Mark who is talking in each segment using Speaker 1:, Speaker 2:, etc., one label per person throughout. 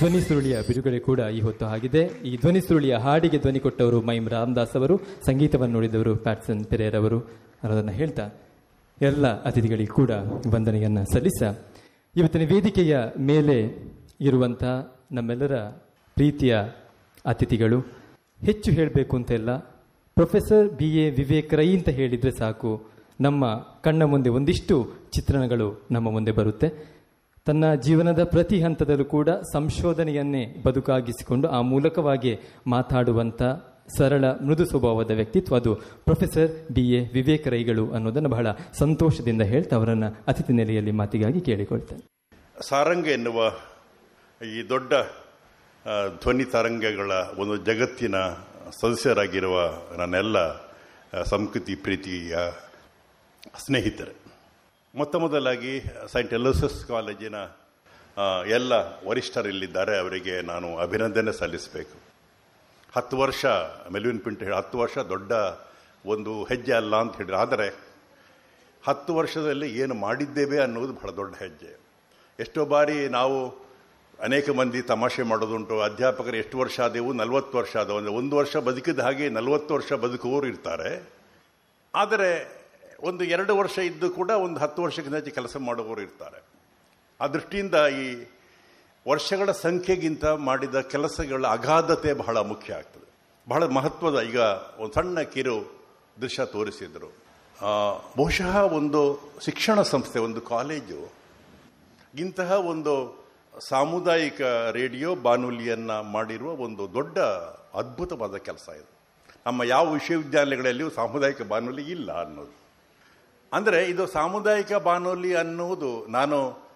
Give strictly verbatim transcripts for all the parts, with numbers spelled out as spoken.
Speaker 1: ಧ್ವನಿ ಸುರುಳಿಯ ಬಿಡುಗಡೆ ಕೂಡ ಈ ಹೊತ್ತು ಆಗಿದೆ. ಈ ಧ್ವನಿ ಸುರುಳಿಯ ಹಾಡಿಗೆ ಧ್ವನಿ ಕೊಟ್ಟವರು ಮೈಮ್ ರಾಮದಾಸ್ ಅವರು, ಸಂಗೀತವನ್ನು ನುಡಿದವರು ಪ್ಯಾಟ್ಸನ್ ಪೆರೇರ್ ಅವರು ಅನ್ನೋದನ್ನು ಹೇಳ್ತಾ ಎಲ್ಲ ಅತಿಥಿಗಳಿಗೆ ಕೂಡ ವಂದನೆಯನ್ನು ಸಲ್ಲಿಸ, ಇವತ್ತಿನ ವೇದಿಕೆಯ ಮೇಲೆ ಇರುವಂಥ ನಮ್ಮೆಲ್ಲರ ಪ್ರೀತಿಯ ಅತಿಥಿಗಳು ಹೆಚ್ಚು ಹೇಳಬೇಕು ಅಂತೆಲ್ಲ, professor B A Vivek Rai ಅಂತ ಹೇಳಿದರೆ ಸಾಕು, ನಮ್ಮ ಕಣ್ಣ ಮುಂದೆ ಒಂದಿಷ್ಟು ಚಿತ್ರಣಗಳು ನಮ್ಮ ಮುಂದೆ ಬರುತ್ತೆ. ತನ್ನ ಜೀವನದ ಪ್ರತಿ ಹಂತದಲ್ಲೂ ಕೂಡ ಸಂಶೋಧನೆಯನ್ನೇ ಬದುಕಾಗಿಸಿಕೊಂಡು ಆ ಮೂಲಕವಾಗಿ ಮಾತಾಡುವಂಥ ಸರಳ ಮೃದು ಸ್ವಭಾವದ ವ್ಯಕ್ತಿತ್ವ ಅದು ಪ್ರೊಫೆಸರ್ ಬಿ ಎ ವಿವೇಕ್ ರೈಗಳು ಅನ್ನೋದನ್ನು ಬಹಳ ಸಂತೋಷದಿಂದ ಹೇಳ್ತಾ ಅವರನ್ನು ಅತಿಥಿ ನೆಲೆಯಲ್ಲಿ ಮಾತಿಗಾಗಿ ಕೇಳಿಕೊಳ್ತೇನೆ.
Speaker 2: ಸಾರಂಗ ಎನ್ನುವ ಈ ದೊಡ್ಡ ಧ್ವನಿ ತರಂಗಗಳ ಒಂದು ಜಗತ್ತಿನ ಸದಸ್ಯರಾಗಿರುವ ನನ್ನೆಲ್ಲ ಸಂಸ್ಕೃತಿ ಪ್ರೀತಿಯ ಸ್ನೇಹಿತರೆ, ಮೊತ್ತ ಮೊದಲಾಗಿ ಸೈಂಟ್ ಅಲೋಸಿಯಸ್ ಕಾಲೇಜಿನ ಎಲ್ಲ ವರಿಷ್ಠರಿಲ್ಲಿದ್ದಾರೆ, ಅವರಿಗೆ ನಾನು ಅಭಿನಂದನೆ ಸಲ್ಲಿಸಬೇಕು. ಹತ್ತು ವರ್ಷ ಮೆಲ್ವಿನ್ ಪಿಂಟ್ ಹೇಳಿ ಹತ್ತು ವರ್ಷ ದೊಡ್ಡ ಒಂದು ಹೆಜ್ಜೆ ಅಲ್ಲ ಅಂತ ಹೇಳಿದ್ರು, ಆದರೆ ಹತ್ತು ವರ್ಷದಲ್ಲಿ ಏನು ಮಾಡಿದ್ದೇವೆ ಅನ್ನೋದು ಬಹಳ ದೊಡ್ಡ ಹೆಜ್ಜೆ. ಎಷ್ಟೋ ಬಾರಿ ನಾವು ಅನೇಕ ಮಂದಿ ತಮಾಷೆ ಮಾಡೋದುಂಟು, ಅಧ್ಯಾಪಕರು ಎಷ್ಟು ವರ್ಷ ಆದೆವು, ನಲವತ್ತು ವರ್ಷ ಆದವು ಅಂದರೆ ಒಂದು ವರ್ಷ ಬದುಕಿದ ಹಾಗೆ ನಲವತ್ತು ವರ್ಷ ಬದುಕುವವರು ಇರ್ತಾರೆ. ಆದರೆ ಒಂದು ಎರಡು ವರ್ಷ ಇದ್ದು ಕೂಡ ಒಂದು ಹತ್ತು ವರ್ಷಕ್ಕಿಂತ ಹೆಚ್ಚು ಕೆಲಸ ಮಾಡುವವರು ಇರ್ತಾರೆ. ಆ ದೃಷ್ಟಿಯಿಂದ ಈ ವರ್ಷಗಳ ಸಂಖ್ಯೆಗಿಂತ ಮಾಡಿದ ಕೆಲಸಗಳ ಅಗಾಧತೆ ಬಹಳ ಮುಖ್ಯ ಆಗ್ತದೆ, ಬಹಳ ಮಹತ್ವದ. ಈಗ ಒಂದು ಸಣ್ಣ ಕಿರು ದೃಶ್ಯ ತೋರಿಸಿದರು. ಬಹುಶಃ ಒಂದು ಶಿಕ್ಷಣ ಸಂಸ್ಥೆ, ಒಂದು ಕಾಲೇಜು ಇಂತಹ ಒಂದು ಸಾಮುದಾಯಿಕ ರೇಡಿಯೋ ಬಾನುಲಿಯನ್ನು ಮಾಡಿರುವ ಒಂದು ದೊಡ್ಡ ಅದ್ಭುತವಾದ ಕೆಲಸ ಇದು. ನಮ್ಮ ಯಾವ ವಿಶ್ವವಿದ್ಯಾಲಯಗಳಲ್ಲಿಯೂ ಸಾಮುದಾಯಿಕ ಬಾನುಲಿ ಇಲ್ಲ ಅನ್ನೋದು. ಅಂದರೆ ಇದು ಸಾಮುದಾಯಿಕ ಬಾನುಲಿ ಅನ್ನುವುದು, ನಾನು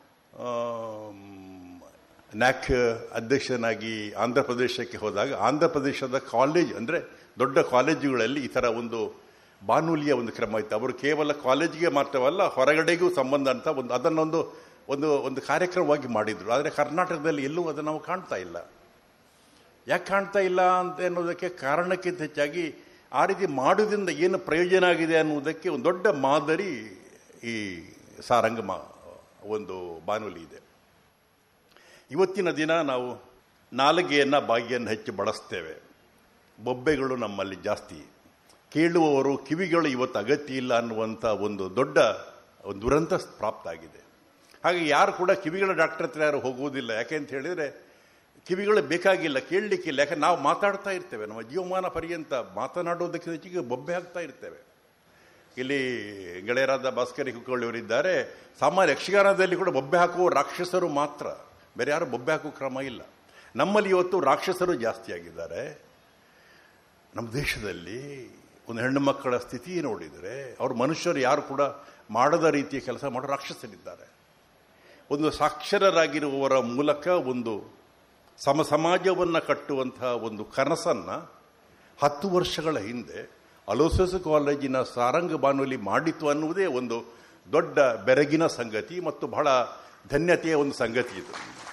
Speaker 2: ನ್ಯಾಕ್ ಅಧ್ಯಕ್ಷನಾಗಿ ಆಂಧ್ರ ಪ್ರದೇಶಕ್ಕೆ ಹೋದಾಗ ಆಂಧ್ರ ಪ್ರದೇಶದ ಕಾಲೇಜ್ ಅಂದರೆ ದೊಡ್ಡ ಕಾಲೇಜುಗಳಲ್ಲಿ ಈ ಥರ ಒಂದು ಬಾನುಲಿಯ ಒಂದು ಕ್ರಮ ಇತ್ತು. ಅವರು ಕೇವಲ ಕಾಲೇಜಿಗೆ ಮಾತ್ರವಲ್ಲ, ಹೊರಗಡೆಗೂ ಸಂಬಂಧ ಅಂತ ಒಂದು ಅದನ್ನೊಂದು ಒಂದು ಒಂದು ಕಾರ್ಯಕ್ರಮವಾಗಿ ಮಾಡಿದರು. ಆದರೆ ಕರ್ನಾಟಕದಲ್ಲಿ ಎಲ್ಲೂ ಅದನ್ನು ನಾವು ಕಾಣ್ತಾ ಇಲ್ಲ. ಯಾಕೆ ಕಾಣ್ತಾ ಇಲ್ಲ ಅಂತ ಅನ್ನೋದಕ್ಕೆ ಕಾರಣಕ್ಕಿಂತ ಹೆಚ್ಚಾಗಿ ಆ ರೀತಿ ಮಾಡೋದ್ರಿಂದ ಏನು ಪ್ರಯೋಜನ ಆಗಿದೆ ಅನ್ನುವುದಕ್ಕೆ ಒಂದು ದೊಡ್ಡ ಮಾದರಿ ಈ ಸಾರಂಗ ಮಾ ಒಂದು ಬಾನುಲಿ ಇದೆ. ಇವತ್ತಿನ ದಿನ ನಾವು ನಾಲಿಗೆಯನ್ನು ಬಾಯಿಯನ್ನು ಹೆಚ್ಚು ಬಳಸ್ತೇವೆ, ಬೊಬ್ಬೆಗಳು ನಮ್ಮಲ್ಲಿ ಜಾಸ್ತಿ, ಕೇಳುವವರು ಕಿವಿಗಳು ಇವತ್ತು ಅಗತ್ಯ ಇಲ್ಲ ಅನ್ನುವಂಥ ಒಂದು ದೊಡ್ಡ ಒಂದು ದುರಂತ ಪ್ರಾಪ್ತ ಆಗಿದೆ. ಹಾಗೆ ಯಾರು ಕೂಡ ಕಿವಿಗಳ ಡಾಕ್ಟರ್ ಹತ್ರ ಯಾರು ಹೋಗುವುದಿಲ್ಲ. ಯಾಕೆ ಅಂತ ಹೇಳಿದರೆ ಕಿವಿಗಳು ಬೇಕಾಗಿಲ್ಲ, ಕೇಳಲಿಕ್ಕಿಲ್ಲ. ಯಾಕಂದ್ರೆ ನಾವು ಮಾತಾಡ್ತಾ ಇರ್ತೇವೆ, ನಮ್ಮ ಜೀವಮಾನ ಪರ್ಯಂತ ಮಾತನಾಡೋದಕ್ಕೆ ಹೆಚ್ಚಿಗೆ ಬೊಬ್ಬೆ ಹಾಕ್ತಾ ಇರ್ತೇವೆ. ಇಲ್ಲಿ ಗೆಳೆಯರಾದ ಭಾಸ್ಕರಿ ಕುಕ್ಕಳ್ಳಿಯವರಿದ್ದಾರೆ, ಸಾಮಾನ್ಯ ಯಕ್ಷಗಾನದಲ್ಲಿ ಕೂಡ ಬೊಬ್ಬೆ ಹಾಕುವ ರಾಕ್ಷಸರು ಮಾತ್ರ, ಬೇರೆ ಯಾರು ಬೊಬ್ಬೆ ಹಾಕುವ ಕ್ರಮ ಇಲ್ಲ. ನಮ್ಮಲ್ಲಿ ಇವತ್ತು ರಾಕ್ಷಸರು ಜಾಸ್ತಿ ಆಗಿದ್ದಾರೆ. ನಮ್ಮ ದೇಶದಲ್ಲಿ ಒಂದು ಹೆಣ್ಣು ಮಕ್ಕಳ ಸ್ಥಿತಿ ನೋಡಿದರೆ ಅವರು ಮನುಷ್ಯರು ಯಾರು ಕೂಡ ಮಾಡದ ರೀತಿಯ ಕೆಲಸ ಮಾಡೋ ರಾಕ್ಷಸರಿದ್ದಾರೆ. ಒಂದು ಸಾಕ್ಷರರಾಗಿರುವವರ ಮೂಲಕ ಒಂದು ಸಮ ಸಮಾಜವನ್ನು ಕಟ್ಟುವಂತಹ ಒಂದು ಕನಸನ್ನು ಹತ್ತು ವರ್ಷಗಳ ಹಿಂದೆ ಅಲೋಸಿಯಸ್ ಕಾಲೇಜಿನ ಸಾರಂಗ ಬಾನುಲಿ ಮಾಡಿತು ಅನ್ನುವುದೇ ಒಂದು ದೊಡ್ಡ ಬೆರಗಿನ ಸಂಗತಿ ಮತ್ತು ಬಹಳ ಧನ್ಯತೆಯ ಒಂದು ಸಂಗತಿ ಇದು.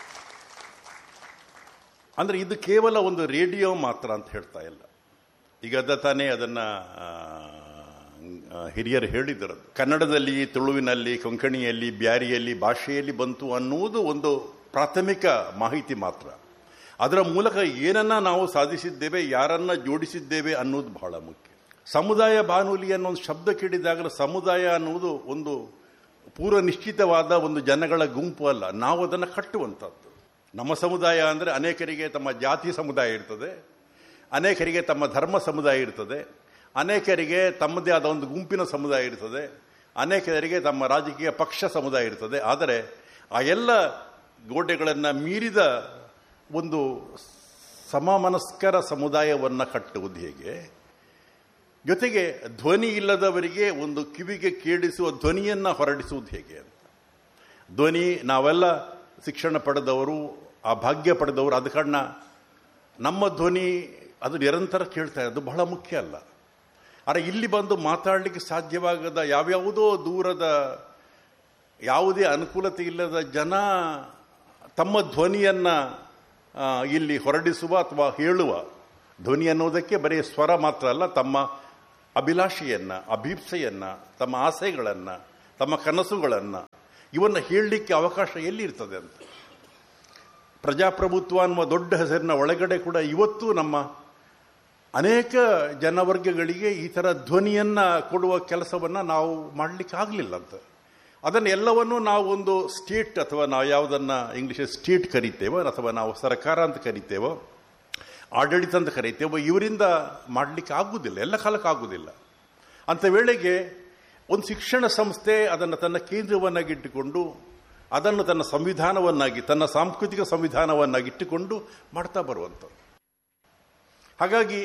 Speaker 2: ಅಂದರೆ ಇದು ಕೇವಲ ಒಂದು ರೇಡಿಯೋ ಮಾತ್ರ ಅಂತ ಹೇಳ್ತಾ ಇಲ್ಲ. ಈಗ ಅದ ತಾನೇ ಅದನ್ನು ಹಿರಿಯರು ಹೇಳಿದರು, ಕನ್ನಡದಲ್ಲಿ, ತುಳುವಿನಲ್ಲಿ, ಕೊಂಕಣಿಯಲ್ಲಿ, ಬ್ಯಾರಿಯಲ್ಲಿ ಭಾಷೆಯಲ್ಲಿ ಬಂತು ಅನ್ನುವುದು ಒಂದು ಪ್ರಾಥಮಿಕ ಮಾಹಿತಿ ಮಾತ್ರ. ಅದರ ಮೂಲಕ ಏನನ್ನ ನಾವು ಸಾಧಿಸಿದ್ದೇವೆ, ಯಾರನ್ನ ಜೋಡಿಸಿದ್ದೇವೆ ಅನ್ನೋದು ಬಹಳ ಮುಖ್ಯ. ಸಮುದಾಯ ಬಾನುಲಿ ಅನ್ನೋ ಒಂದು ಶಬ್ದ ಕೇಳಿದಾಗಲೂ ಸಮುದಾಯ ಅನ್ನುವುದು ಒಂದು ಪೂರ್ವ ನಿಶ್ಚಿತವಾದ ಒಂದು ಜನಗಳ ಗುಂಪು ಅಲ್ಲ, ನಾವು ಅದನ್ನು ಕಟ್ಟುವಂಥದ್ದು. ನಮ್ಮ ಸಮುದಾಯ ಅಂದರೆ ಅನೇಕರಿಗೆ ತಮ್ಮ ಜಾತಿ ಸಮುದಾಯ ಇರ್ತದೆ, ಅನೇಕರಿಗೆ ತಮ್ಮ ಧರ್ಮ ಸಮುದಾಯ ಇರ್ತದೆ, ಅನೇಕರಿಗೆ ತಮ್ಮದೇ ಆದ ಒಂದು ಗುಂಪಿನ ಸಮುದಾಯ ಇರ್ತದೆ, ಅನೇಕರಿಗೆ ತಮ್ಮ ರಾಜಕೀಯ ಪಕ್ಷ ಸಮುದಾಯ ಇರ್ತದೆ. ಆದರೆ ಆ ಎಲ್ಲ ಗೋಡೆಗಳನ್ನು ಮೀರಿದ ಒಂದು ಸಮಮನಸ್ಕರ ಸಮುದಾಯವನ್ನು ಕಟ್ಟುವುದು ಹೇಗೆ, ಜೊತೆಗೆ ಧ್ವನಿ ಇಲ್ಲದವರಿಗೆ ಒಂದು ಕಿವಿಗೆ ಕೇಳಿಸುವ ಧ್ವನಿಯನ್ನು ಹೊರಡಿಸುವುದು ಹೇಗೆ ಅಂತ. ಧ್ವನಿ ನಾವೆಲ್ಲ ಶಿಕ್ಷಣ ಪಡೆದವರು, ಆ ಭಾಗ್ಯ ಪಡೆದವರು, ಆದ ಕಾರಣ ನಮ್ಮ ಧ್ವನಿ ಅದು ನಿರಂತರ ಕೇಳ್ತಾ ಇರೋದು ಬಹಳ ಮುಖ್ಯ ಅಲ್ಲ. ಆದರೆ ಇಲ್ಲಿ ಬಂದು ಮಾತಾಡಲಿಕ್ಕೆ ಸಾಧ್ಯವಾಗದ ಯಾವ್ಯಾವುದೋ ದೂರದ ಯಾವುದೇ ಅನುಕೂಲತೆ ಇಲ್ಲದ ಜನ ತಮ್ಮ ಧ್ವನಿಯನ್ನು ಇಲ್ಲಿ ಹೊರಡಿಸುವ ಅಥವಾ ಹೇಳುವ, ಧ್ವನಿ ಅನ್ನೋದಕ್ಕೆ ಬರೀ ಸ್ವರ ಮಾತ್ರ ಅಲ್ಲ, ತಮ್ಮ ಅಭಿಲಾಷೆಯನ್ನು, ಅಭೀಪ್ಸೆಯನ್ನು, ತಮ್ಮ ಆಸೆಗಳನ್ನು, ತಮ್ಮ ಕನಸುಗಳನ್ನು, ಇವನ್ನು ಹೇಳಲಿಕ್ಕೆ ಅವಕಾಶ ಎಲ್ಲಿರ್ತದೆ ಅಂತ. ಪ್ರಜಾಪ್ರಭುತ್ವ ಅನ್ನುವ ದೊಡ್ಡ ಹೆಸರಿನ ಒಳಗಡೆ ಕೂಡ ಇವತ್ತು ನಮ್ಮ ಅನೇಕ ಜನವರ್ಗಗಳಿಗೆ ಈ ಥರ ಧ್ವನಿಯನ್ನು ಕೊಡುವ ಕೆಲಸವನ್ನು ನಾವು ಮಾಡಲಿಕ್ಕಾಗಲಿಲ್ಲ ಅಂತ. ಅದನ್ನು ಎಲ್ಲವನ್ನೂ ನಾವು ಒಂದು ಸ್ಟೇಟ್ ಅಥವಾ ನಾವು ಯಾವುದನ್ನು ಇಂಗ್ಲೀಷ್ ಸ್ಟೇಟ್ ಕರಿತೇವೋ ಅಥವಾ ನಾವು ಸರ್ಕಾರ ಅಂತ ಕರಿತೇವೋ, ಆಡಳಿತ ಅಂತ ಕರಿತೇವೋ, ಇವರಿಂದ ಮಾಡಲಿಕ್ಕೆ ಆಗುವುದಿಲ್ಲ, ಎಲ್ಲ ಕಾಲಕ್ಕೆ ಆಗುವುದಿಲ್ಲ. ಅಂಥ ವೇಳೆಗೆ ಒಂದು ಶಿಕ್ಷಣ ಸಂಸ್ಥೆ ಅದನ್ನು ತನ್ನ ಕೇಂದ್ರವನ್ನಾಗಿಟ್ಟುಕೊಂಡು ಅದನ್ನು ತನ್ನ ಸಂವಿಧಾನವನ್ನಾಗಿ, ತನ್ನ ಸಾಂಸ್ಕೃತಿಕ ಸಂವಿಧಾನವನ್ನಾಗಿಟ್ಟುಕೊಂಡು ಮಾಡ್ತಾ ಬರುವಂಥದ್ದು. ಹಾಗಾಗಿ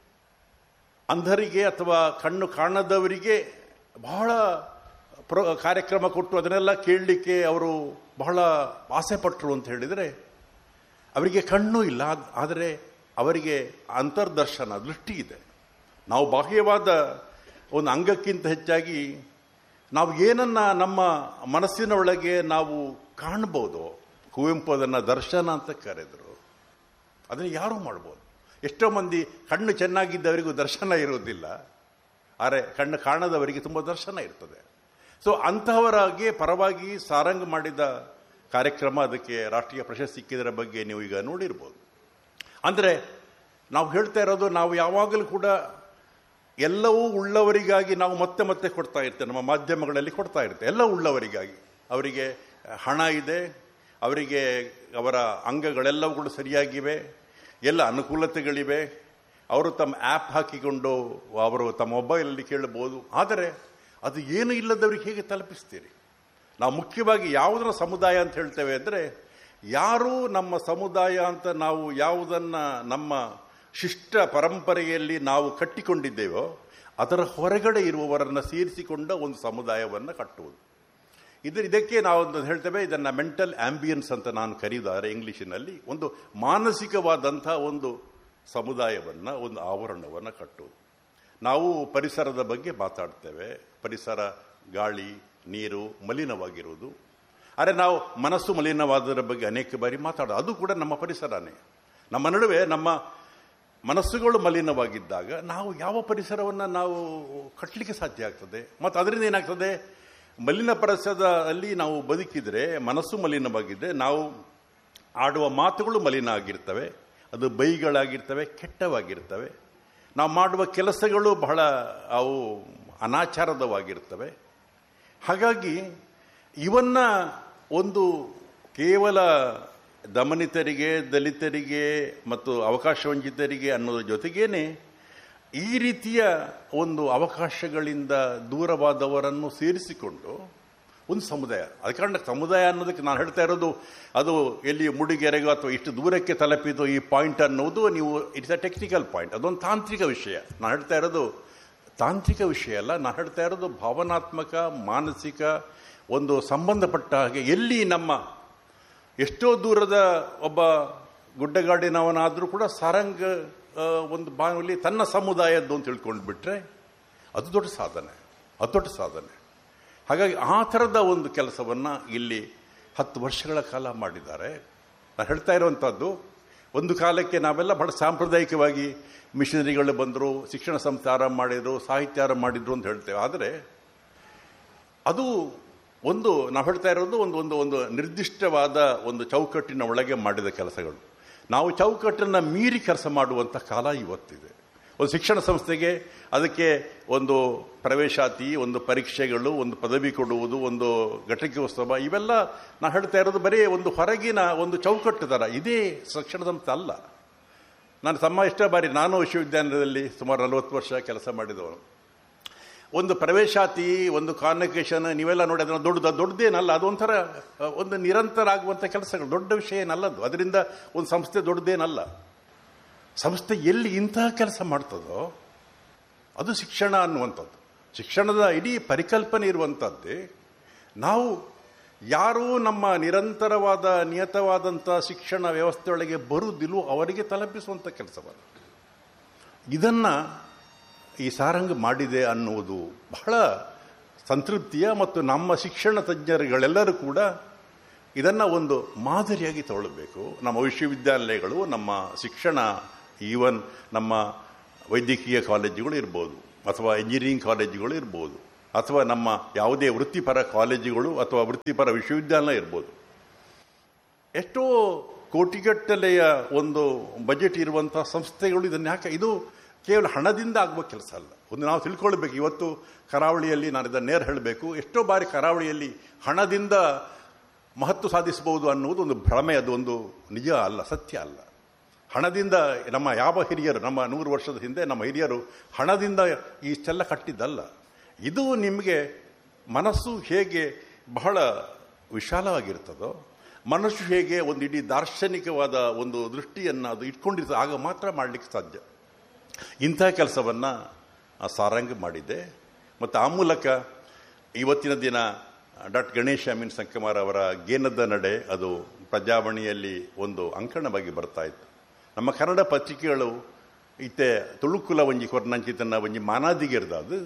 Speaker 2: ಅಂಧರಿಗೆ ಅಥವಾ ಕಣ್ಣು ಕಾಣದವರಿಗೆ ಬಹಳ ಪ್ರೋ ಕಾರ್ಯಕ್ರಮ ಕೊಟ್ಟು ಅದನ್ನೆಲ್ಲ ಕೇಳಲಿಕ್ಕೆ ಅವರು ಬಹಳ ಆಸೆ ಪಟ್ಟರು ಅಂತ ಹೇಳಿದರೆ, ಅವರಿಗೆ ಕಣ್ಣು ಇಲ್ಲ, ಆದರೆ ಅವರಿಗೆ ಅಂತರ್ದರ್ಶನ, ದೃಷ್ಟಿ ಇದೆ. ನಾವು ಬಾಹ್ಯವಾದ ಒಂದು ಅಂಗಕ್ಕಿಂತ ಹೆಚ್ಚಾಗಿ ನಾವು ಏನನ್ನ ನಮ್ಮ ಮನಸ್ಸಿನ ಒಳಗೆ ನಾವು ಕಾಣ್ಬೋದು. ಕುವೆಂಪು ಅದನ್ನು ದರ್ಶನ ಅಂತ ಕರೆದರು. ಅದನ್ನು ಯಾರೂ ಮಾಡ್ಬೋದು. ಎಷ್ಟೋ ಮಂದಿ ಕಣ್ಣು ಚೆನ್ನಾಗಿದ್ದವರಿಗೂ ದರ್ಶನ ಇರೋದಿಲ್ಲ, ಆದರೆ ಕಣ್ಣು ಕಾಣದವರಿಗೆ ತುಂಬ ದರ್ಶನ ಇರ್ತದೆ. ಸೊ ಅಂತಹವರಾಗಿ ಪರವಾಗಿ ಸಾರಂಗ್ ಮಾಡಿದ ಕಾರ್ಯಕ್ರಮ, ಅದಕ್ಕೆ ರಾಷ್ಟ್ರೀಯ ಪ್ರಶಸ್ತಿ ಸಿಕ್ಕಿದರ ಬಗ್ಗೆ ನೀವು ಈಗ ನೋಡಿರ್ಬೋದು. ಅಂದರೆ ನಾವು ಹೇಳ್ತಾ ಇರೋದು, ನಾವು ಯಾವಾಗಲೂ ಕೂಡ ಎಲ್ಲವೂ ಉಳ್ಳವರಿಗಾಗಿ ನಾವು ಮತ್ತೆ ಮತ್ತೆ ಕೊಡ್ತಾ ಇರ್ತೇವೆ, ನಮ್ಮ ಮಾಧ್ಯಮಗಳಲ್ಲಿ ಕೊಡ್ತಾ ಇರ್ತೇವೆ. ಎಲ್ಲ ಉಳ್ಳವರಿಗಾಗಿ, ಅವರಿಗೆ ಹಣ ಇದೆ, ಅವರಿಗೆ ಅವರ ಅಂಗಗಳೆಲ್ಲವೂ ಕೂಡ ಸರಿಯಾಗಿವೆ, ಎಲ್ಲ ಅನುಕೂಲತೆಗಳಿವೆ, ಅವರು ತಮ್ಮ ಆ್ಯಪ್ ಹಾಕಿಕೊಂಡು ಅವರು ತಮ್ಮ ಮೊಬೈಲಲ್ಲಿ ಕೇಳಬಹುದು. ಆದರೆ ಅದು ಏನು ಇಲ್ಲದವ್ರಿಗೆ ಹೇಗೆ ತಲುಪಿಸ್ತೀರಿ? ನಾವು ಮುಖ್ಯವಾಗಿ ಯಾವುದರ ಸಮುದಾಯ ಅಂತ ಹೇಳ್ತೇವೆ ಅಂದರೆ, ಯಾರು ನಮ್ಮ ಸಮುದಾಯ ಅಂತ ನಾವು ಯಾವುದನ್ನು ನಮ್ಮ ಶಿಷ್ಟ ಪರಂಪರೆಯಲ್ಲಿ ನಾವು ಕಟ್ಟಿಕೊಂಡಿದ್ದೇವೋ ಅದರ ಹೊರಗಡೆ ಇರುವವರನ್ನು ಸೇರಿಸಿಕೊಂಡ ಒಂದು ಸಮುದಾಯವನ್ನು ಕಟ್ಟುವುದು. ಇದು ಇದಕ್ಕೆ ನಾವು ಹೇಳ್ತೇವೆ, ಇದನ್ನು ಮೆಂಟಲ್ ಆಂಬಿಯನ್ಸ್ ಅಂತ ನಾನು ಕರೆಯುತ್ತಾರೆ ಇಂಗ್ಲೀಷಿನಲ್ಲಿ. ಒಂದು ಮಾನಸಿಕವಾದಂಥ ಒಂದು ಸಮುದಾಯವನ್ನು, ಒಂದು ಆವರಣವನ್ನು ಕಟ್ಟುವುದು. ನಾವು ಪರಿಸರದ ಬಗ್ಗೆ ಮಾತಾಡ್ತೇವೆ, ಪರಿಸರ, ಗಾಳಿ, ನೀರು ಮಲಿನವಾಗಿರುವುದು. ಆದರೆ ನಾವು ಮನಸ್ಸು ಮಲಿನವಾದರ ಬಗ್ಗೆ ಅನೇಕ ಬಾರಿ ಮಾತಾಡೋದು, ಅದು ಕೂಡ ನಮ್ಮ ಪರಿಸರನೇ. ನಮ್ಮ ನಡುವೆ ನಮ್ಮ ಮನಸ್ಸುಗಳು ಮಲಿನವಾಗಿದ್ದಾಗ ನಾವು ಯಾವ ಪರಿಸರವನ್ನು ನಾವು ಕಟ್ಟಲಿಕ್ಕೆ ಸಾಧ್ಯ ಆಗ್ತದೆ? ಮತ್ತು ಅದರಿಂದ ಏನಾಗ್ತದೆ, ಮಲಿನ ಪರಿಸರದಲ್ಲಿ ನಾವು ಬದುಕಿದರೆ, ಮನಸ್ಸು ಮಲಿನವಾಗಿದ್ದರೆ ನಾವು ಆಡುವ ಮಾತುಗಳು ಮಲಿನ ಆಗಿರ್ತವೆ, ಅದು ಬೈಗಳಾಗಿರ್ತವೆ, ಕೆಟ್ಟವಾಗಿರ್ತವೆ. ನಾವು ಮಾಡುವ ಕೆಲಸಗಳು ಬಹಳ ಅವು ಅನಾಚಾರದವಾಗಿರ್ತವೆ. ಹಾಗಾಗಿ ಇವನ್ನ ಒಂದು ಕೇವಲ ದಮನಿತರಿಗೆ, ದಲಿತರಿಗೆ ಮತ್ತು ಅವಕಾಶವಂಚಿತರಿಗೆ ಅನ್ನೋದ್ರ ಜೊತೆಗೇನೆ ಈ ರೀತಿಯ ಒಂದು ಅವಕಾಶಗಳಿಂದ ದೂರವಾದವರನ್ನು ಸೇರಿಸಿಕೊಂಡು ಒಂದು ಸಮುದಾಯ. ಅದ ಕಾರಣ ಸಮುದಾಯ ಅನ್ನೋದಕ್ಕೆ ನಾನು ಹೇಳ್ತಾ ಇರೋದು, ಅದು ಎಲ್ಲಿ ಮುಡಿಗೆರೆಗೋ ಅಥವಾ ಇಷ್ಟು ದೂರಕ್ಕೆ ತಲುಪಿದ್ದು ಈ ಪಾಯಿಂಟ್ ಅನ್ನೋದು, ನೀವು ಇಟ್ಸ್ ಅ ಟೆಕ್ನಿಕಲ್ ಪಾಯಿಂಟ್, ಅದೊಂದು ತಾಂತ್ರಿಕ ವಿಷಯ. ನಾನು ಹೇಳ್ತಾ ಇರೋದು ತಾಂತ್ರಿಕ ವಿಷಯ ಅಲ್ಲ, ನಾನು ಹೇಳ್ತಾ ಇರೋದು ಭಾವನಾತ್ಮಕ, ಮಾನಸಿಕ ಒಂದು ಸಂಬಂಧಪಟ್ಟ ಹಾಗೆ. ಎಲ್ಲಿ ನಮ್ಮ ಎಷ್ಟೋ ದೂರದ ಒಬ್ಬ ಗುಡ್ಡಗಾಡಿನವನಾದರೂ ಕೂಡ ಸಾರಂಗ್ ಒಂದು ಬಾನುಲಿ ತನ್ನ ಸಮುದಾಯದ್ದು ಅಂತ ತಿಳ್ಕೊಂಡು ಬಿಟ್ರೆ ಅದು ದೊಡ್ಡ ಸಾಧನೆ, ಅದು ದೊಡ್ಡ ಸಾಧನೆ. ಹಾಗಾಗಿ ಆ ಥರದ ಒಂದು ಕೆಲಸವನ್ನು ಇಲ್ಲಿ ಹತ್ತು ವರ್ಷಗಳ ಕಾಲ ಮಾಡಿದ್ದಾರೆ. ನಾನು ಹೇಳ್ತಾ ಇರುವಂಥದ್ದು, ಒಂದು ಕಾಲಕ್ಕೆ ನಾವೆಲ್ಲ ಬಹಳ ಸಾಂಪ್ರದಾಯಿಕವಾಗಿ ಮಿಷನರಿಗಳು ಬಂದರು, ಶಿಕ್ಷಣ ಸಂಸ್ಥೆ ಆರಂಭ ಮಾಡಿದರು, ಸಾಹಿತ್ಯ ಆರಂಭ ಮಾಡಿದ್ರು ಅಂತ ಹೇಳ್ತೇವೆ. ಆದರೆ ಅದು ಒಂದು ನಾವು ಹೇಳ್ತಾ ಇರೋದು ಒಂದು ಒಂದು ಒಂದು ನಿರ್ದಿಷ್ಟವಾದ ಒಂದು ಚೌಕಟ್ಟಿನ ಒಳಗೆ ಮಾಡಿದ ಕೆಲಸಗಳು. ನಾವು ಚೌಕಟ್ಟನ್ನು ಮೀರಿ ಕೆಲಸ ಮಾಡುವಂಥ ಕಾಲ ಇವತ್ತಿದೆ. ಒಂದು ಶಿಕ್ಷಣ ಸಂಸ್ಥೆಗೆ ಅದಕ್ಕೆ ಒಂದು ಪ್ರವೇಶಾತಿ, ಒಂದು ಪರೀಕ್ಷೆಗಳು, ಒಂದು ಪದವಿ ಕೊಡುವುದು, ಒಂದು ಘಟಿಕೋತ್ಸವ, ಇವೆಲ್ಲ ನಾನು ಹೇಳ್ತಾ ಇರೋದು ಬರೀ ಒಂದು ಹೊರಗಿನ ಒಂದು ಚೌಕಟ್ಟು ಥರ. ಇದೇ ಶಿಕ್ಷಣ ಸಂಸ್ಥೆ ಅಲ್ಲ. ನಾನು ತಮ್ಮ ಇಷ್ಟ ಬಾರಿ ನಾನು ವಿಶ್ವವಿದ್ಯಾಲಯದಲ್ಲಿ ಸುಮಾರು ನಲವತ್ತು ವರ್ಷ ಕೆಲಸ ಮಾಡಿದವನು. ಒಂದು ಪ್ರವೇಶಾತಿ, ಒಂದು ಕಾನ್ವೊಕೇಶನ್ ನೀವೆಲ್ಲ ನೋಡಿ, ಅದನ್ನು ದೊಡ್ಡದು ದೊಡ್ಡದೇನಲ್ಲ, ಅದೊಂಥರ ಒಂದು ನಿರಂತರ ಆಗುವಂಥ ಕೆಲಸಗಳು, ದೊಡ್ಡ ವಿಷಯ ಏನಲ್ಲದು. ಅದರಿಂದ ಒಂದು ಸಂಸ್ಥೆ ದೊಡ್ಡದೇನಲ್ಲ. ಸಂಸ್ಥೆ ಎಲ್ಲಿ ಇಂತಹ ಕೆಲಸ ಮಾಡ್ತದೋ ಅದು ಶಿಕ್ಷಣ ಅನ್ನುವಂಥದ್ದು. ಶಿಕ್ಷಣದ ಇಡೀ ಪರಿಕಲ್ಪನೆ ಇರುವಂಥದ್ದೇ. ನಾವು ಯಾರೂ ನಮ್ಮ ನಿರಂತರವಾದ ನಿಯತವಾದಂಥ ಶಿಕ್ಷಣ ವ್ಯವಸ್ಥೆಯೊಳಗೆ ಬರುವುದಿಲ್ಲವೋ ಅವರಿಗೆ ತಲುಪಿಸುವಂಥ ಕೆಲಸವನ್ನು, ಇದನ್ನು ಈ ಸಾರಂಗ್ ಮಾಡಿದೆ ಅನ್ನುವುದು ಬಹಳ ಸಂತೃಪ್ತಿಯ. ಮತ್ತು ನಮ್ಮ ಶಿಕ್ಷಣ ತಜ್ಞರುಗಳೆಲ್ಲರೂ ಕೂಡ ಇದನ್ನು ಒಂದು ಮಾದರಿಯಾಗಿ ತಗೊಳ್ಬೇಕು. ನಮ್ಮ ವಿಶ್ವವಿದ್ಯಾಲಯಗಳು, ನಮ್ಮ ಶಿಕ್ಷಣ, ಈವನ್ ನಮ್ಮ ವೈದ್ಯಕೀಯ ಕಾಲೇಜುಗಳು ಇರ್ಬೋದು, ಅಥವಾ ಇಂಜಿನಿಯರಿಂಗ್ ಕಾಲೇಜುಗಳು ಇರ್ಬೋದು, ಅಥವಾ ನಮ್ಮ ಯಾವುದೇ ವೃತ್ತಿಪರ ಕಾಲೇಜುಗಳು ಅಥವಾ ವೃತ್ತಿಪರ ವಿಶ್ವವಿದ್ಯಾಲಯ ಇರ್ಬೋದು. ಎಷ್ಟೋ ಕೋಟಿಗಟ್ಟಲೆಯ ಒಂದು ಬಜೆಟ್ ಇರುವಂಥ ಸಂಸ್ಥೆಗಳು ಇದನ್ನು ಯಾಕೆ, ಇದು ಕೇವಲ ಹಣದಿಂದ ಆಗುವ ಕೆಲಸ ಅಲ್ಲ. ಒಂದು ನಾವು ತಿಳ್ಕೊಳ್ಬೇಕು. ಇವತ್ತು ಕರಾವಳಿಯಲ್ಲಿ ನಾನು ಇದನ್ನು ನೇರ ಹೇಳಬೇಕು, ಎಷ್ಟೋ ಬಾರಿ ಕರಾವಳಿಯಲ್ಲಿ ಹಣದಿಂದ ಮಹತ್ವ ಸಾಧಿಸಬಹುದು ಅನ್ನುವುದು ಒಂದು ಭ್ರಮೆ, ಅದು ಒಂದು ನಿಜ ಅಲ್ಲ, ಸತ್ಯ ಅಲ್ಲ. ಹಣದಿಂದ ನಮ್ಮ ಯಾವ ಹಿರಿಯರು, ನಮ್ಮ ನೂರು ವರ್ಷದ ಹಿಂದೆ ನಮ್ಮ ಹಿರಿಯರು ಹಣದಿಂದ ಇಷ್ಟೆಲ್ಲ ಕಟ್ಟಿದ್ದಲ್ಲ. ಇದು ನಿಮಗೆ ಮನಸ್ಸು ಹೇಗೆ ಬಹಳ ವಿಶಾಲವಾಗಿರ್ತದೋ, ಮನಸ್ಸು ಹೇಗೆ ಒಂದು ಇಡೀ ದಾರ್ಶನಿಕವಾದ ಒಂದು ದೃಷ್ಟಿಯನ್ನು ಅದು ಇಟ್ಕೊಂಡಿರ್ತದೆ, ಆಗ ಮಾತ್ರ ಮಾಡಲಿಕ್ಕೆ ಸಾಧ್ಯ. ಇಂಥ ಕೆಲಸವನ್ನು ಸಾರಂಗ್ ಮಾಡಿದೆ. ಮತ್ತು ಆ ಮೂಲಕ ಇವತ್ತಿನ ದಿನ ಡಾಕ್ಟರ್ ಗಣೇಶ ಅಮೀನ್ ಸಂಕಮಾರ್ ಅವರ ಗೇನದ ನಡೆ ಅದು ಪ್ರಜಾವಾಣಿಯಲ್ಲಿ ಒಂದು ಅಂಕಣವಾಗಿ ಬರ್ತಾ ಇತ್ತು. ನಮ್ಮ ಕನ್ನಡ ಪತ್ರಿಕೆಗಳು ಇತ್ತೆ ತುಳುಕುಲ ಒಂಜಿ ಕೊರ್ನಂಚಿತನ ಒಂಜಿ ಮಾನಾದಿಗೆರ್ದ ಅದು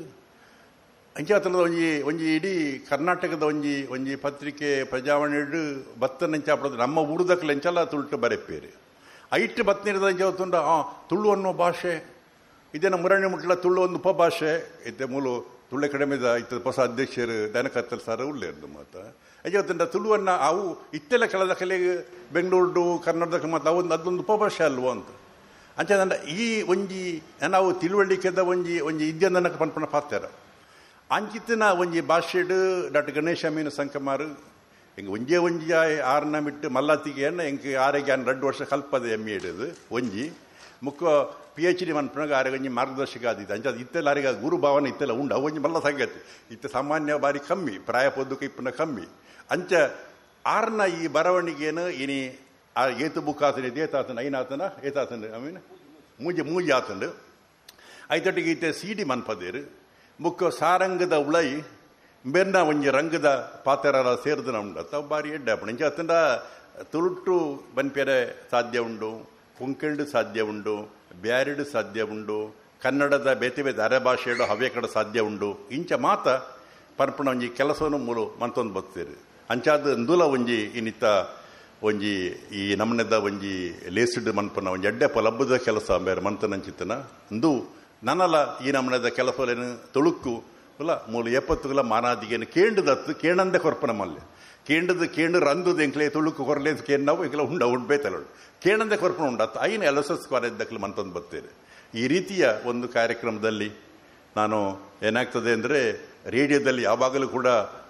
Speaker 2: ಅಂಚಾತನದ ಒಂಜಿ ಒಂಜಿ ಇಡೀ ಕರ್ನಾಟಕದ ಒಂಜಿ ಒಂಜಿ ಪತ್ರಿಕೆ ಪ್ರಜಾವಾಣಿ ಬತ್ತನಂಚಾಪಡೋದು ನಮ್ಮ ಊರ್ದಕ್ಲೆಂಚಲ್ಲ ತುಳುಟು ಬರೆಪೇರು ಐಟ್ ಬತ್ತನಿರದ ಅಂಚಾವತ್ತುಂಡ ಆ ತುಳು ಅನ್ನೋ ಭಾಷೆ ಇದೇನ ಮುರಣಿ ಮುಟ್ಲ ತುಳು ಒಂದು ಉಪಭಾಷೆ ಇತ್ತೆ ಮೂಲು ತುಳ್ಳೆ ಕಡಿಮೆದ ಇತ್ತ ಹೊಸ ಅಧ್ಯಕ್ಷರು ದನಕತ್ತಲ್ ಸರ್ ಉಳ್ಳೇರ್ದು ಮಾತ ಅಂಚಾವತ್ತುಂಡ ತುಳುವನ್ನ ಅವು ಇತ್ತೆಲ್ಲ ಕೆಳದ ಕಲೆಗೆ ಬೆಂಗಳೂರು ಕನ್ನಡದ ಮತ್ತು ಅವೊಂದು ಅದೊಂದು ಉಪಭಾಷೆ ಅಲ್ವೋ ಅಂತ ಅಂಚಂದ ಈ ಒಂಜಿ ನಾವು ತಿಳುವಳಿಕೆದ ಒಂಜಿ ಒಂಜಿ ಇದ್ಯಂದನಕ್ಕೆ ಪನ್ಪಣ ಪಾತ್ಯಾರ ಅಂಚಿತ್ತಿನ ಒಂಜಿ ಭಾಷೆಡು ಡಾಕ್ಟರ್ ಗಣೇಶ ಅಮೀನ್ ಸಂಕಮಾರ್ ಹಿಂಗೆ ಒಂಜೇ ಒಂಜಿ ಆರನ್ನ ಬಿಟ್ಟು ಮಲ್ಲಾತಿಗೆ ಹೆಂಗೆ ಆರೋಗ್ಯ ಎರಡು ವರ್ಷ ಕಲ್ಪದ ಎಮ್ ಎ ಇಡೋದು ಒಂಜಿ ಮುಖ್ಯ ಪಿ ಎಚ್ ಡಿ ಮನ್ಪನಾಗ ಆರೋಗ್ಯ ಮಾರ್ಗದರ್ಶಕ ಆದಿತ್ತು ಅಂಚ ಇತ್ತೆಲ್ಲ ಆರಿಗೆ ಗುರು ಭಾವನೆ ಇತ್ತೆಲ್ಲ ಉಂಡು ಅವು ಒಂಜಿ ಮಲ್ಲ ಸಾಗತ್ತೆ ಇತ್ತು ಸಾಮಾನ್ಯ ಬಾರಿ ಕಮ್ಮಿ ಪ್ರಾಯ ಪೊದ್ದುಕ ಇಪ್ಪನ ಕಮ್ಮಿ ಅಂಚ ಆರ್ನ ಈ ಬರವಣಿಗೆನು ಇನಿ ಆ ಏತು ಬುಕ್ ಆತನ ಏತಾತನ ಐನಾತನ ಏತಾತನ ಐ ಮೀನ್ ಮೂಜಿ ಮೂಜಿ ಆತಂಡು ಐತೊಟ್ಟಿಗೆ ಈತೆ ಸಿ ಡಿ ಮನ್ಪದೇರು ಮುಕ್ಕ ಸಾರಂಗದ ಉಳೈ ಬೆನ್ನ ಒಂಜಿ ರಂಗದ ಪಾತೆರ ಸೇರಿದ ಉಂಡು ಬಾರಿ ಎಡ್ಡೆ ಅಪ್ಪಣ ಇಂಚ ಅತ್ತಂಡ ತುಳುಟು ಬನ್ಪೆರೆ ಸಾಧ್ಯ ಉಂಡು ಕೊಂಕಣಿಡು ಸಾಧ್ಯ ಉಂಡು ಬ್ಯಾರಿಡು ಸಾಧ್ಯ ಉಂಡು ಕನ್ನಡದ ಬೇತೆ ಬೇತೆ ಅರೆ ಭಾಷೆಡು ಹವ್ಯಕಡ ಸಾಧ್ಯ ಉಂಡು ಇಂಚ ಮಾತ ಪನ್ಪಣ ಒಂಜಿ ಕೆಲಸವನ್ನು ಮೂಲು ಮಂತೊಂದು ಬರ್ತೇರಿ ಅಂಚಾದ ಅಂದುಲ ಒಂಜಿ ಇನ್ನಿತ್ತ ಒಂಜಿ ಈ ನಮ್ಮನೆದ ಒಂಜಿ ಲೇಸಿಡ್ ಮನ್ಪನ ಒಂಜಿ ಎಡ್ಡೆ ಪಲಬ್ಬದ ಕೆಲಸ ಬೇರೆ ಮಂತನಂಚಿತ್ತನ ಅಂದು ನನ್ನಲ್ಲ ಈ ನಮ್ಮನೆದ ಕೆಲಸಲೇನು ತುಳುಕು ಇಲ್ಲ ಮೂಲು ಎಪ್ಪತ್ತುಗಳ ಮಾನಾದಿಗೇನು ಕೇಂಡದತ್ತು ಕೇಣಂದೆ ಕೊರ್ಪನ ಮಲ್ಲೆ ಕೇಂಡದ ಕೇಂಡು ರಂದುದು ಎಂಕ್ಲೆ ತುಳುಕು ಕೊರಲೆ ಕೇಂಡವು ಎಂಕ್ಲೆ ಉಂಡ ಉಂಡ್ಬೇತಲ್ಲ ಕೇಣಂದೆ ಕೊರ್ಪನ ಉಂಡತ್ತು ಐನು ಎಲ್ ಎಸ್ ಎಸ್ ಕಾಲೇಜ್ದಕ್ಲು ಮಂತಂದು ಬರ್ತೇನೆ. ಈ ರೀತಿಯ ಒಂದು ಕಾರ್ಯಕ್ರಮದಲ್ಲಿ ನಾನು ಏನಾಗ್ತದೆ ಅಂದರೆ ರೇಡಿಯೋದಲ್ಲಿ ಯಾವಾಗಲೂ ಕೂಡ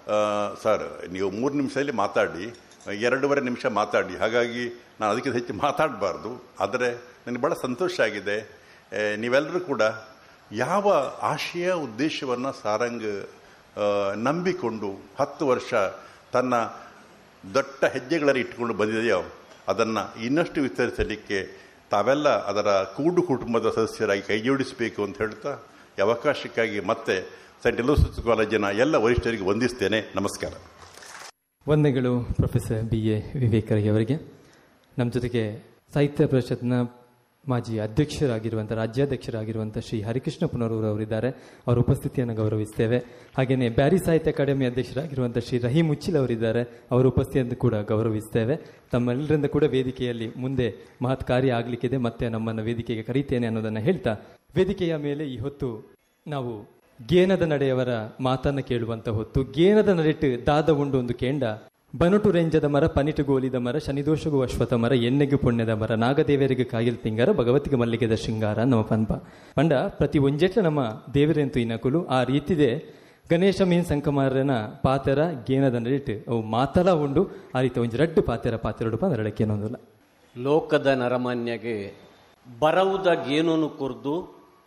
Speaker 2: ಸರ್ ನೀವು ಮೂರು ನಿಮಿಷದಲ್ಲಿ ಮಾತಾಡಿ ಎರಡೂವರೆ ನಿಮಿಷ ಮಾತಾಡಿ, ಹಾಗಾಗಿ ನಾನು ಅದಕ್ಕೆ ಹೆಚ್ಚು ಮಾತಾಡಬಾರ್ದು. ಆದರೆ ನನಗೆ ಭಾಳ ಸಂತೋಷ ಆಗಿದೆ. ನೀವೆಲ್ಲರೂ ಕೂಡ ಯಾವ ಆಶಯ ಉದ್ದೇಶವನ್ನು ಸಾರಂಗ್ ನಂಬಿಕೊಂಡು ಹತ್ತು ವರ್ಷ ತನ್ನ ದೊಡ್ಡ ಹೆಜ್ಜೆಗಳಲ್ಲಿ ಇಟ್ಕೊಂಡು ಬಂದಿದೆಯೋ ಅದನ್ನು ಇನ್ನಷ್ಟು ವಿಸ್ತರಿಸಲಿಕ್ಕೆ ತಾವೆಲ್ಲ ಅದರ ಕೂಡು ಕುಟುಂಬದ ಸದಸ್ಯರಾಗಿ ಕೈ ಜೋಡಿಸಬೇಕು ಅಂತ ಹೇಳ್ತಾ ಈ ಅವಕಾಶಕ್ಕಾಗಿ ಮತ್ತೆ ಸೆಂಟ್ ಎಲೋಸಿಸ್ ಕಾಲೇಜಿನ ಎಲ್ಲ ವರಿಷ್ಠರಿಗೆ ವಂದಿಸ್ತೇನೆ. ನಮಸ್ಕಾರ.
Speaker 1: ವಂದನೆಗಳು ಪ್ರೊಫೆಸರ್ ಬಿ ಎ ವಿವೇಕರಗಿ ಅವರಿಗೆ. ನಮ್ಮ ಜೊತೆಗೆ ಸಾಹಿತ್ಯ ಪರಿಷತ್ನ ಮಾಜಿ ಅಧ್ಯಕ್ಷರಾಗಿರುವಂಥ ರಾಜ್ಯಾಧ್ಯಕ್ಷರಾಗಿರುವಂಥ ಶ್ರೀ ಹರಿಕೃಷ್ಣ ಪುನರೂರು ಅವರಿದ್ದಾರೆ. ಅವರ ಉಪಸ್ಥಿತಿಯನ್ನು ಗೌರವಿಸ್ತೇವೆ. ಹಾಗೆಯೇ ಬ್ಯಾರಿ ಸಾಹಿತ್ಯ ಅಕಾಡೆಮಿ ಅಧ್ಯಕ್ಷರಾಗಿರುವಂಥ ಶ್ರೀ ರಹೀಂ ಉಚ್ಚಿಲ್ ಅವರಿದ್ದಾರೆ. ಅವರ ಉಪಸ್ಥಿತಿಯನ್ನು ಕೂಡ ಗೌರವಿಸ್ತೇವೆ. ತಮ್ಮೆಲ್ಲರಿಂದ ಕೂಡ ವೇದಿಕೆಯಲ್ಲಿ ಮುಂದೆ ಮಹತ್ ಕಾರ್ಯ ಆಗಲಿಕ್ಕಿದೆ, ಮತ್ತೆ ನಮ್ಮನ್ನು ವೇದಿಕೆಗೆ ಕರೀತೇನೆ ಅನ್ನೋದನ್ನು ಹೇಳ್ತಾ, ವೇದಿಕೆಯ ಮೇಲೆ ಈ ಹೊತ್ತು ನಾವು ಗೇನದ ನಡೆಯವರ ಮಾತನ್ನು ಕೇಳುವಂಥ ಹೊತ್ತು. ಗೇನದ ನಡೆಟ್ಟು ದಾದ ಉಂಡು ಒಂದು ಕೇಂಡ ಬನುಟು ರೆಂಜದ ಮರ ಪನಿಟು ಗೋಲಿದ ಮರ ಶನಿದೋಷಗೂ ಅಶ್ವಥ ಮರ ಎಣ್ಣೆಗೂ ಪುಣ್ಯದ ಮರ ನಾಗದೇವರಿಗೆ ಕಾಯಿಲ್ ತಿಂಗಾರ ಭಗವತಿಗೆ ಮಲ್ಲಿಗೆದ ಶೃಂಗಾರ ನಮ್ಮ ಪನ್ಪ ಪಂಡ ಪ್ರತಿ ಒಂಜೆಟ್ಲ ನಮ್ಮ ದೇವರೆಂತು ಇನಕುಲು ಆ ರೀತಿದೆ ಗಣೇಶ ಮೀನ್ ಸಂಕಮಾರನ ಪಾತೆರ ಗೇನದ ನಡಿಟ್ಟು ಅವು ಮಾತಲ ಉಂಡು ಆ ರೀತಿ ಒಂಜಿ ರಡ್ಡು ಪಾತೆರ ಪಾತೆರಡು ಪಂದರಡಕ್ಕೆ ಏನೊಂದಿಲ್ಲ.
Speaker 3: ಲೋಕದ ನರಮಾನ್ಯಗೆ ಬರವುದ ಗೇನೋನು ಕುರ್ದು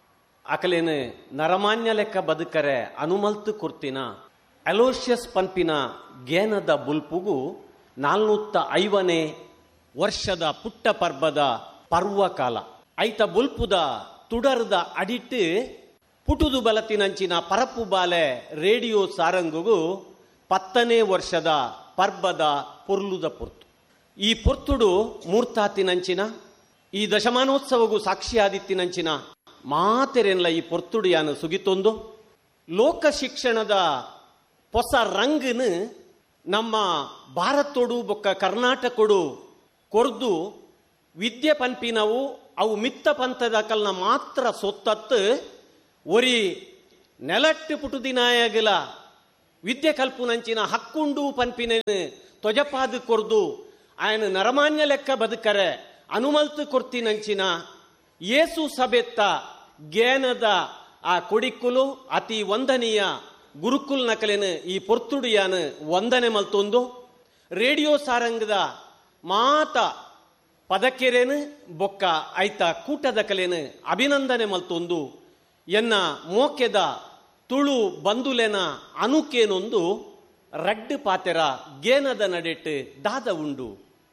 Speaker 3: ಅಕಲೇನು ನರಮಾನ್ಯ ಲೆಕ್ಕ ಬದುಕರೆ ಅನುಮಲ್ತು ಕುರ್ತಿನ ಅಲೋಷಿಯಸ್ ಪನ್ಪಿನ ಗೇನದ ಬುಲ್ಪುಗು ನಾಲ್ನೂತ್ತ ಐವನೇ ವರ್ಷದ ಪುಟ್ಟ ಪರ್ಬದ ಪರ್ವಕಾಲ ಐತ ಬುಲ್ಪುದ ತುಡರ್ದ ಅಡಿಟ್ಟು ಪುಟುದು ಬಲತಿನಂಚಿನ ಪರಪು ಬಾಲೆ ರೇಡಿಯೋ ಸಾರಂಗುಗು ಪತ್ತನೇ ವರ್ಷದ ಪರ್ಬದ ಪುರ್ಲುದ ಪುರ್ತು. ಈ ಪುರ್ತುಡು ಮೂರ್ತಾತಿನಂಚಿನ ಈ ದಶಮಾನೋತ್ಸವಗೂ ಸಾಕ್ಷಿಯಾದಿತ್ತಿನಂಚಿನ ಮಾತೆರೆನ್ಲ ಈ ಪೊರ್ತುಡು ಯಾನು ಸುಗಿತೊಂದು ಲೋಕ ಶಿಕ್ಷಣದ ಹೊಸ ರಂಗನು ನಮ್ಮ ಭಾರತೋಡು ಬೊಕ್ಕ ಕರ್ನಾಟಕಡು ಕೊರ್ದು ವಿದ್ಯೆ ಪನ್ಪಿನವು ಅವು ಮಿತ್ತ ಪಂಥದ ಕಲ್ನ ಮಾತ್ರ ಸೊತ್ತತ್ತು ಒರಿ ನೆಲಟ್ಟು ಪುಟುದಿನಾಯಗಲ ವಿದ್ಯೆ ಕಲ್ಪುನಂಚಿನ ಹಕ್ಕುಂಡು ಪನ್ಪಿನ ತೊಜಪಾದ ಕೊರ್ದು ఆయన ನರಮಾನ್ಯ ಲೆಕ್ಕ ಬದುಕರೆ ಅನುಮಲ್ತು ಕೊರ್ತಿನಂಚಿನ ಯೇಸು ಸಭೆತ್ತ ಜ್ಞಾನದ ಆ ಕೊಡಿಕ್ಕುಲು ಅತಿ ವಂದನೀಯ ಗುರುಕುಲ್ ನಕಲಿನ ಈ ಪೊರ್ತುಡಿಯಾನ ವಂದನೆ ಮಲ್ತೊಂದು ರೇಡಿಯೋ ಸಾರಂಗದ ಮಾತ ಪದಕೆರೇನು ಬೊಕ್ಕ ಐತ ಕೂಟದ ಕಲೆನು ಅಭಿನಂದನೆ ಮಲ್ತೊಂದು ಎನ್ನ ಮೋಕೆದ ತುಳು ಬಂದುಲೆನ ಅನುಕೇನೊಂದು ರಡ್ಡು ಪಾತೆರ ಗೇನದ ನಡೆಟ್ಟು ದಾದ ಉಂಡು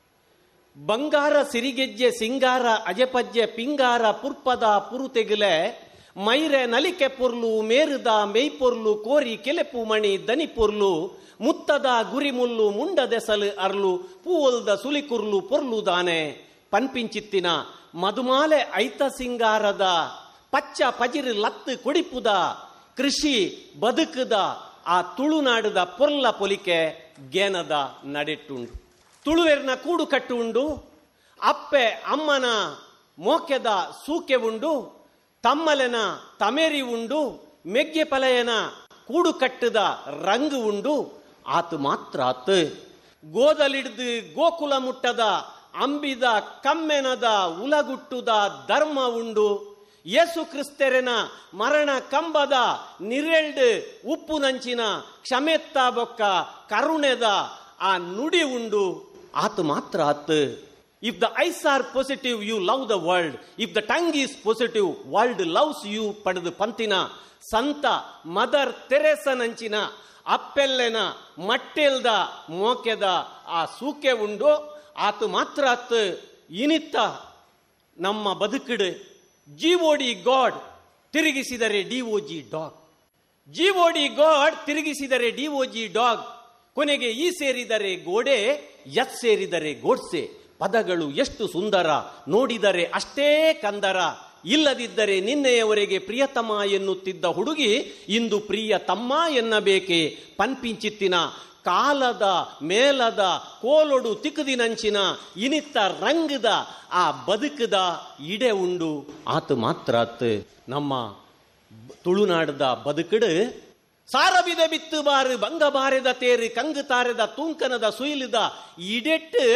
Speaker 3: ಬಂಗಾರ ಸಿರಿಗೆಜ್ಜೆ ಸಿಂಗಾರ ಅಜಪಜ್ಜೆ ಪಿಂಗಾರ ಪುರ್ಪದ ಪುರುತೆಗಿಲೆ ಮೈರೆ ನಲಿಕೆ ಪೊರ್ಲು ಮೇರುದ ಮೇಯ್ಪೊರ್ಲು ಕೋರಿ ಕೆಲೆಪು ಮಣಿ ದನಿ ಪೊರ್ಲು ಮುತ್ತದ ಗುರಿಮುಲ್ಲು ಮುಂಡದೆಸಲು ಅರ್ಲು ಪೂವಲ್ದ ಸುಲಿಕುರ್ಲು ಪೊರ್ಲು ದಾನೆ ಪನ್ಪಿಂಚಿತ್ತಿನ ಮಧುಮಾಲೆ ಐತ ಸಿಂಗಾರದ ಪಚ್ಚ ಪಜಿರು ಲತ್ತು ಕೊಡಿಪುದ ಕೃಷಿ ಬದುಕದ ಆ ತುಳುನಾಡದ ಪೊರ್ಲ ಪೊಲಿಕೆ ಗೇನದ ನಡೆಟ್ಟುಂಡು ತುಳುವೆರ್ನ ಕೂಡು ಕಟ್ಟು ಉಂಡು ಅಪ್ಪೆ ಅಮ್ಮನ ಮೋಕೆದ ಸೂಕೆ ಉಂಡು ತಮ್ಮಲೆನ ತಮೇರಿ ಉಂಡು ಮೆಗ್ಗೆ ಪಲಯನ ಕೂಡು ಕಟ್ಟದ ರಂಗು ಉಂಡು ಆತು ಮಾತ್ರ ಆತು ಗೋದಲಿಡ್ದು ಗೋಕುಲ ಮುಟ್ಟದ ಅಂಬಿದ ಕಮ್ಮೆನದ ಉಲಗುಟ್ಟುದ ಧರ್ಮ ಉಂಡು ಯೇಸು ಕ್ರಿಸ್ತೆರೆನ ಮರಣ ಕಂಬದ ನಿರೆಲ್ಡು ಉಪ್ಪು ನಂಚಿನ ಕ್ಷಮೆತ್ತ ಬೊಕ್ಕ ಕರುಣೆದ ಆ ನುಡಿ ಉಂಡು ಆತು ಮಾತ್ರ ಆತು. If the eyes are positive you love the world, if the tongue is positive world loves you ಪಡೆದು ಪಂತಿನ ಸಂತ ಮದರ್ ತೆರೆಸ ನಂಚಿನ ಅಪ್ಪೆಲ್ಲೆನ ಮಟ್ಟೆಲ್ದ ಮೋಕೆದ ಆ ಸೂಕೆ ಉಂಡು ಆತು ಮಾತ್ರ ಆತು. ಇನಿತ್ತ ನಮ್ಮ ಬದುಕಿಡು ಜಿಒಡಿ ಗಾಡ್ ತಿರುಗಿಸಿದರೆ ಡಿಒಜಿ ಡಾಗ್, ಜಿಒಡಿ ಗಾಡ್ ತಿರುಗಿಸಿದರೆ ಡಿಒಜಿ ಡಾಗ್, ಕೊನೆಗೆ ಈ ಸೇರಿದರೆ ಗೋಡೆ ಎಸ್ ಸೇರಿದರೆ ಗೋಡ್ಸೆ. ಪದಗಳು ಎಷ್ಟು ಸುಂದರ, ನೋಡಿದರೆ ಅಷ್ಟೇ ಕಂದರ, ಇಲ್ಲದಿದ್ದರೆ ನಿನ್ನೆಯವರೆಗೆ ಪ್ರಿಯತಮ ಎನ್ನುತ್ತಿದ್ದ ಹುಡುಗಿ ಇಂದು ಪ್ರಿಯ ತಮ್ಮ ಎನ್ನಬೇಕೆ. ಪನ್ಪಿಂಚಿತ್ತಿನ ಕಾಲದ ಮೇಲದ ಕೋಲೊಡು ತಿಕ್ಕದಿನಂಚಿನ ಇನಿತ್ತ ರಂಗದ ಆ ಬದುಕದ ಇಡೆ ಉಂಡು ಆತು ಮಾತ್ರ ಆತು. ನಮ್ಮ ತುಳುನಾಡದ ಬದುಕಡು ಸಾರಬಿದ ಬಿತ್ತು ಬಾರು ಬಂಗ ಬಾರೆದ ತೇರು ಕಂಗು ತಾರೆದ ತೂಂಕನದ ಸುಯಿಲಿದ ಇಡೆಟ್ಟು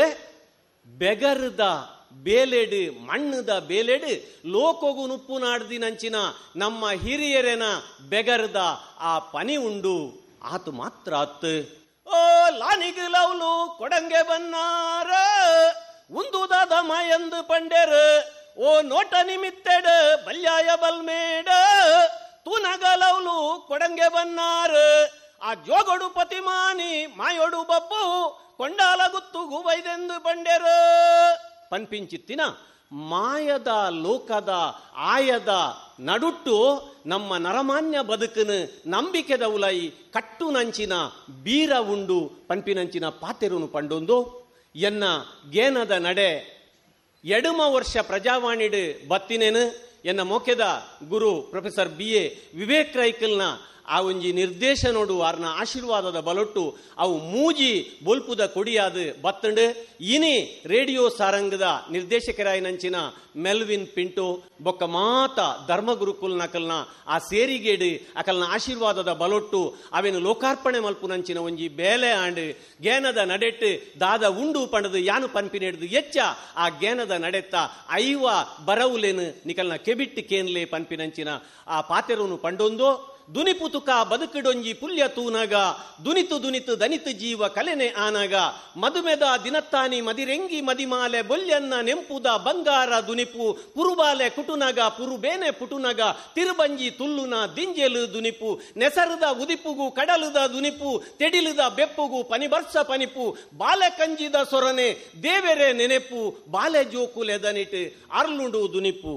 Speaker 3: ಬೆಗರದ ಬೇಲೆಡು ಮಣ್ಣದ ಬೇಲೆಡು ಲೋಕೋಗು ನುಪ್ಪು ನಾಡ್ದಿನಂಚಿನ ನಮ್ಮ ಹಿರಿಯರೆನ ಬೆಗರದ ಆ ಪನಿ ಉಂಡು ಆತು ಮಾತ್ರ ಆತು. ಓ ಲಾನಿಗೆ ಲವ್ಲು ಕೊಡಂಗೆ ಬನ್ನಾರ ಉಂದುದಾದ ಮಾಯಂದು ಪಂಡೆರು ಓ ನೋಟ ನಿಮಿತ್ತೆಡು ಬಲ್ಯಾಯ ಬಲ್ಮೇಡ ತೂನಗಲವ್ಲು ಕೊಡಂಗೆ ಬನ್ನಾರು ಆ ಜೋಗಡು ಪತಿಮಾನಿ ಮಾಯೋಡು ಬಬ್ಬು ಕೊಂಡಾಲ ಗುತ್ತುಗು ವೈದೆಂದು ಬಂಡೆರು. ಪನ್ಪಿಂಚಿತ್ತಿನ ಮಾಯದ ಲೋಕದ ಆಯದ ನಡುಟ್ಟು ನಮ್ಮ ನರಮಾನ್ಯ ಬದುಕನು ನಂಬಿಕೆದ ಉಲೈ ಕಟ್ಟು ನಂಚಿನ ಬೀರ ಉಂಡು ಪನ್ಪಿನಂಚಿನ ಪಾತೆರುನು ಪಂಡೊಂದು ಎನ್ನ ಗೇನದ ನಡೆ ಎಡುಮ ವರ್ಷ ಪ್ರಜಾವಾಣಿಡು ಬತ್ತಿನೇನು ಎನ್ನ ಮೋಕೆದ ಗುರು ಪ್ರೊಫೆಸರ್ ಬಿ ಎ ವಿವೇಕ್ ರೈಕಲ್ನ ಆ ಒಂಜಿ ನಿರ್ದೇಶನೋಡು ಆರ್ನ ಆಶೀರ್ವಾದದ ಬಲೊಟ್ಟು ಅವು ಮೂಜಿ ಬೊಲ್ಪುದ ಕೊಡಿಯಾದ ಬತ್ತಂಡು ಇನಿ ರೇಡಿಯೋ ಸಾರಂಗದ ನಿರ್ದೇಶಕರಾಯಿನಂಚಿನ ಮೆಲ್ವಿನ್ ಪಿಂಟು ಬೊಕ್ಕ ಮಾತ ಧರ್ಮ ಗುರುಕುಲ್ ನಕಲ್ನ ಆ ಸೇರಿಗೇಡು ಅಕಲ್ನ ಆಶೀರ್ವಾದದ ಬಲೊಟ್ಟು ಅವೇನು ಲೋಕಾರ್ಪಣೆ ಮಲ್ಪುನಂಚಿನ ಒಂಜಿ ಬೇಲೆ ಆಂಡು ಗೇನದ ನಡೆಟ್ಟು ದಾದ ಉಂಡು ಪಂಡದು ಯಾನು ಪನ್ಪಿನೆಡ್ದು ಎಚ್ಚ ಆ ಗೇನದ ನಡೆತ್ತ ಐವ ಬರವುಲೇನು ನಿಕಲ್ನ ಕೆಬಿಟ್ಟು ಕೇನ್ಲೆ ಪನ್ಪಿನಂಚಿನ ಆ ಪಾತೆರುನು ಪಂಡೊಂದು ದುನಿಪುತುಕ ಬದುಕಿಡೊಂಜಿ ಪುಲ್ಯ ತೂನಗ ದುನಿತು ದುನಿತು ದನಿತು ಜೀವ ಕಲೆನೆ ಆನಗ ಮದುಮೆದ ದಿನತ್ತಾನಿ ಮದಿರೆಂಗಿ ಮದಿಮಾಲೆ ಬೊಲ್ಯನ್ನ ನೆಂಪುದ ಬಂಗಾರ ದುನಿಪು ಪುರುಬಾಲೆ ಕುಟುನಗ ಪುರುಬೇನೆ ಪುಟುನಗ ತಿರುಬಂಜಿ ತುಲ್ಲುನ ದಿಂಜೆಲು ದುನಿಪು ನೆಸರದ ಉದಿಪುಗು ಕಡಲುದ ದುನಿಪು ತೆಡಿಲುದ ಬೆಪ್ಪುಗು ಪನಿಬರ್ಸ ಪನಿಪು ಬಾಲೆ ಕಂಜಿದ ಸೊರನೆ ದೇವೆರೆ ನೆನೆಪು ಬಾಲೆ ಜೋಕುಲೆದನಿಟ್ಟು ಅರ್ಲುಂಡು ದುನಿಪು.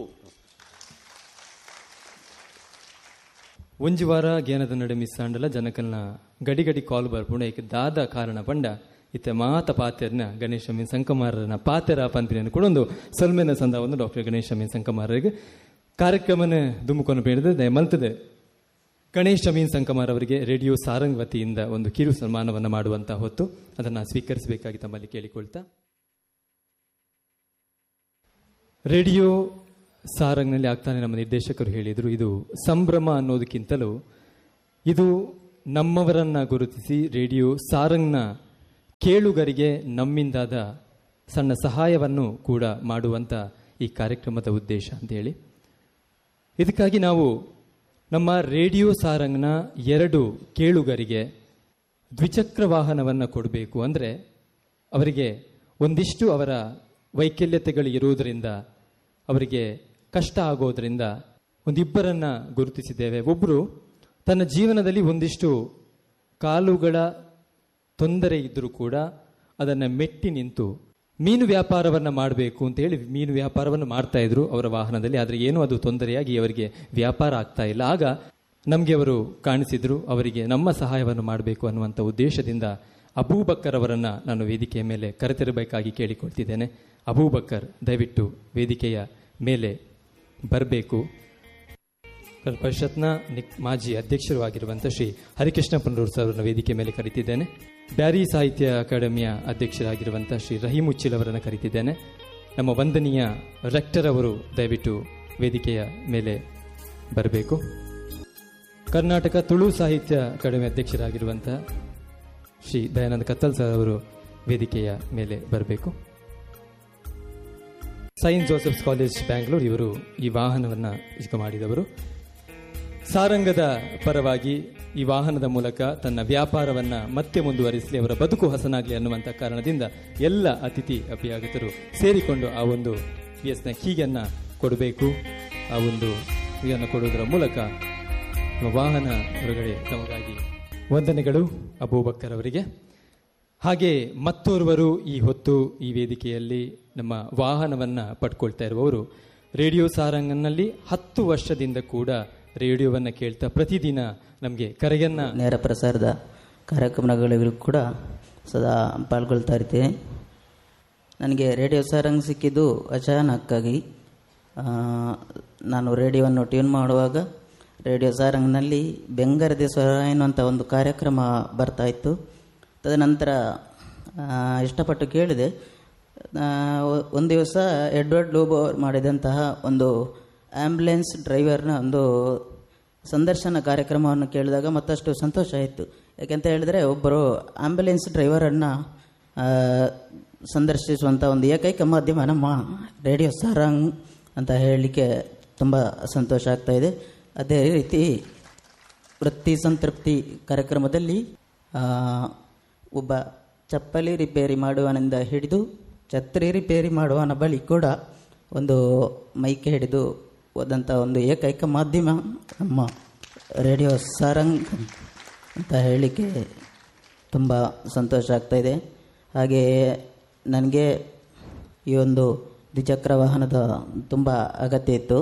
Speaker 1: ಒಂಜಿ ವಾರ ಜ್ಞಾನದ ನಡೆ ಮಿಸ್ ಆಂಡಲ ಜನಕಲ್ನ ಗಡಿ ಗಡಿ ಕಾಲ್ ಬರ್ಪುಂಡ ಏಕ ದಾದ ಕಾರಣ ಪಂಡ ಇತ್ತೆ ಮಾತ ಪಾತೆರ್ನ ಗಣೇಶ ಮೀನ್ ಸಂಕಮಾರನ ಪಾತೆರ ಪಂಪಿನ ಕೊಡೊಂದು ಸೊಲ್ಮೆನ ಸಂದ ಒಂದು ಡಾಕ್ಟರ್ ಗಣೇಶ ಮೀನ್ ಸಂಕಮಾರರಿಗೆ ಕಾರ್ಯಕ್ರಮನ ದುಮ್ಮುಕೊಂಡು ಬೇಡದೆ ದಯ ಮಲ್ತದೆ. ಗಣೇಶ ಮೀನ್ ಸಂಕಮಾರ್ ಅವರಿಗೆ ರೇಡಿಯೋ ಸಾರಂಗ್ ವತಿಯಿಂದ ಒಂದು ಕಿರು ಸನ್ಮಾನವನ್ನು ಮಾಡುವಂತ ಹೊತ್ತು ಅದನ್ನು ಸ್ವೀಕರಿಸಬೇಕಾಗಿ ತಮ್ಮಲ್ಲಿ ಕೇಳಿಕೊಳ್ತಾ, ರೇಡಿಯೋ ಸಾರಂಗ್ನಲ್ಲಿ ಆಗ್ತಾನೆ ನಮ್ಮ ನಿರ್ದೇಶಕರು ಹೇಳಿದರು, ಇದು ಸಂಭ್ರಮ ಅನ್ನೋದಕ್ಕಿಂತಲೂ ಇದು ನಮ್ಮವರನ್ನ ಗುರುತಿಸಿ ರೇಡಿಯೋ ಸಾರಂಗ್ನ ಕೇಳುಗರಿಗೆ ನಮ್ಮಿಂದಾದ ಸಣ್ಣ ಸಹಾಯವನ್ನು ಕೂಡ ಮಾಡುವಂಥ ಈ ಕಾರ್ಯಕ್ರಮದ ಉದ್ದೇಶ ಅಂತೇಳಿ. ಇದಕ್ಕಾಗಿ ನಾವು ನಮ್ಮ ರೇಡಿಯೋ ಸಾರಂಗ್ನ ಎರಡು ಕೇಳುಗರಿಗೆ ದ್ವಿಚಕ್ರ ವಾಹನವನ್ನು ಕೊಡಬೇಕು. ಅಂದರೆ ಅವರಿಗೆ ಒಂದಿಷ್ಟು ಅವರ ವೈಕಲ್ಯತೆಗಳು ಇರುವುದರಿಂದ, ಅವರಿಗೆ ಕಷ್ಟ ಆಗೋದರಿಂದ ಒಂದಿಬ್ಬರನ್ನ ಗುರುತಿಸಿದ್ದೇವೆ. ಒಬ್ಬರು ತನ್ನ ಜೀವನದಲ್ಲಿ ಒಂದಿಷ್ಟು ಕಾಲುಗಳ ತೊಂದರೆ ಇದ್ದರೂ ಕೂಡ ಅದನ್ನು ಮೆಟ್ಟಿ ನಿಂತು ಮೀನು ವ್ಯಾಪಾರವನ್ನು ಮಾಡಬೇಕು ಅಂತ ಹೇಳಿ ಮೀನು ವ್ಯಾಪಾರವನ್ನು ಮಾಡ್ತಾ ಇದ್ರು ಅವರ ವಾಹನದಲ್ಲಿ. ಆದರೆ ಏನೂ ಅದು ತೊಂದರೆಯಾಗಿ ಅವರಿಗೆ ವ್ಯಾಪಾರ ಆಗ್ತಾ ಇಲ್ಲ. ಆಗ ನಮಗೆ ಅವರು ಕಾಣಿಸಿದ್ರು, ಅವರಿಗೆ ನಮ್ಮ ಸಹಾಯವನ್ನು ಮಾಡಬೇಕು ಅನ್ನುವಂಥ ಉದ್ದೇಶದಿಂದ ಅಬೂಬಕ್ಕರ್ ಅವರನ್ನು ನಾನು ವೇದಿಕೆಯ ಮೇಲೆ ಕರೆತರಬೇಕಾಗಿ ಕೇಳಿಕೊಳ್ತಿದ್ದೇನೆ. ಅಬೂಬಕ್ಕರ್, ದಯವಿಟ್ಟು ವೇದಿಕೆಯ ಮೇಲೆ ಬರಬೇಕು. ಪರಿಷತ್ನ ನಿಕ್ ಮಾಜಿ ಅಧ್ಯಕ್ಷರು ಆಗಿರುವಂಥ ಶ್ರೀ ಹರಿಕೃಷ್ಣ ಪುನರೂರ್ ಸರ್ ಅವರನ್ನು ವೇದಿಕೆ ಮೇಲೆ ಕರೀತಿದ್ದೇನೆ. ಬ್ಯಾರಿ ಸಾಹಿತ್ಯ ಅಕಾಡೆಮಿಯ ಅಧ್ಯಕ್ಷರಾಗಿರುವಂಥ ಶ್ರೀ ರಹೀಂ ಉಚ್ಚಿಲ್ ಅವರನ್ನು ಕರೀತಿದ್ದೇನೆ. ನಮ್ಮ ವಂದನೀಯ ರೆಕ್ಟರ್ ಅವರು ದಯವಿಟ್ಟು ವೇದಿಕೆಯ ಮೇಲೆ ಬರಬೇಕು. ಕರ್ನಾಟಕ ತುಳು ಸಾಹಿತ್ಯ ಅಕಾಡೆಮಿ ಅಧ್ಯಕ್ಷರಾಗಿರುವಂಥ ಶ್ರೀ ದಯಾನಂದ ಕತ್ತಲ್ ಸರ್ ಅವರು ವೇದಿಕೆಯ ಮೇಲೆ ಬರಬೇಕು. ಸೈಂಟ್ ಜೋಸೆಫ್ಸ್ ಕಾಲೇಜ್ ಬ್ಯಾಂಗ್ಳೂರ್ ಇವರು ಈ ವಾಹನವನ್ನು ಇಷ್ಟ ಮಾಡಿದವರು. ಸಾರಂಗದ ಪರವಾಗಿ ಈ ವಾಹನದ ಮೂಲಕ ತನ್ನ ವ್ಯಾಪಾರವನ್ನು ಮತ್ತೆ ಮುಂದುವರಿಸಲಿ, ಅವರ ಬದುಕು ಹಸನಾಗಲಿ ಅನ್ನುವಂಥ ಕಾರಣದಿಂದ ಎಲ್ಲ ಅತಿಥಿ ಅಭ್ಯಾಗತರು ಸೇರಿಕೊಂಡು ಆ ಒಂದು ಪಿ ಎಸ್ನ ಕೀಗನ್ನು ಕೊಡಬೇಕು. ಆ ಒಂದು ಕೀಗನ್ನು ಕೊಡುವುದರ ಮೂಲಕ ವಾಹನ ಹೊರಗಡೆ ತಮಗಾಗಿ ವಂದನೆಗಳು ಅಬೂಬಕ್ಕರ್ ಅವರಿಗೆ. ಹಾಗೆ ಮತ್ತೋರ್ವರು ಈ ಹೊತ್ತು ಈ ವೇದಿಕೆಯಲ್ಲಿ ನಮ್ಮ ವಾಹನವನ್ನು ಪಡ್ಕೊಳ್ತಾ ಇರುವವರು ರೇಡಿಯೋ ಸಾರಂಗನಲ್ಲಿ ಹತ್ತು ವರ್ಷದಿಂದ ಕೂಡ ರೇಡಿಯೋವನ್ನು ಕೇಳ್ತಾ ಪ್ರತಿದಿನ ನಮಗೆ ಕರೆಯನ್ನು
Speaker 4: ನೇರ ಪ್ರಸಾರದ ಕಾರ್ಯಕ್ರಮಗಳಿಗೂ ಕೂಡ ಸದಾ ಪಾಲ್ಗೊಳ್ತಾ ಇರ್ತೀನಿ. ನನಗೆ ರೇಡಿಯೋ ಸಾರಂಗ್ ಸಿಕ್ಕಿದ್ದು ಅಚಾನಕ್ಕಾಗಿ. ನಾನು ರೇಡಿಯೋವನ್ನು ಟ್ಯೂನ್ ಮಾಡುವಾಗ ರೇಡಿಯೋ ಸಾರಂಗ್ನಲ್ಲಿ ಬೆಂಗರದೆ ಸ್ವರ ಎನ್ನುವಂಥ ಒಂದು ಕಾರ್ಯಕ್ರಮ ಬರ್ತಾಯಿತ್ತು. ತದನಂತರ ಇಷ್ಟಪಟ್ಟು ಕೇಳಿದೆ. ಒಂದು ದಿವಸ ಎಡ್ವರ್ಡ್ ಲೂಬೋ ಮಾಡಿದಂತಹ ಒಂದು ಆ್ಯಂಬುಲೆನ್ಸ್ ಡ್ರೈವರ್ನ ಒಂದು ಸಂದರ್ಶನ ಕಾರ್ಯಕ್ರಮವನ್ನು ಕೇಳಿದಾಗ ಮತ್ತಷ್ಟು ಸಂತೋಷ ಆಯಿತು. ಯಾಕೆಂತ ಹೇಳಿದರೆ ಒಬ್ಬರು ಆ್ಯಂಬುಲೆನ್ಸ್ ಡ್ರೈವರನ್ನು ಸಂದರ್ಶಿಸುವಂಥ ಒಂದು ಏಕೈಕ ಮಾಧ್ಯಮ ನಮ್ಮ ರೇಡಿಯೋ ಸಾರಂಗ್ ಅಂತ ಹೇಳಲಿಕ್ಕೆ ತುಂಬ ಸಂತೋಷ ಆಗ್ತಾಯಿದೆ. ಅದೇ ರೀತಿ ವೃತ್ತಿ ಸಂತೃಪ್ತಿ ಕಾರ್ಯಕ್ರಮದಲ್ಲಿ ಒಬ್ಬ ಚಪ್ಪಲಿ ರಿಪೇರಿ ಮಾಡುವನಿಂದ ಹಿಡಿದು ಛತ್ರಿ ರಿಪೇರಿ ಮಾಡುವನ ಬಳಿ ಕೂಡ ಒಂದು ಮೈಕ್ ಹಿಡಿದು ಹೋದಂಥ ಒಂದು ಏಕೈಕ ಮಾಧ್ಯಮ ನಮ್ಮ ರೇಡಿಯೋ ಸಾರಂಗ್ ಅಂತ ಹೇಳಲಿಕ್ಕೆ ತುಂಬ ಸಂತೋಷ ಆಗ್ತಾಯಿದೆ. ಹಾಗೆಯೇ ನನಗೆ ಈ ಒಂದು ದ್ವಿಚಕ್ರ ವಾಹನದ ತುಂಬ ಅಗತ್ಯ ಇತ್ತು.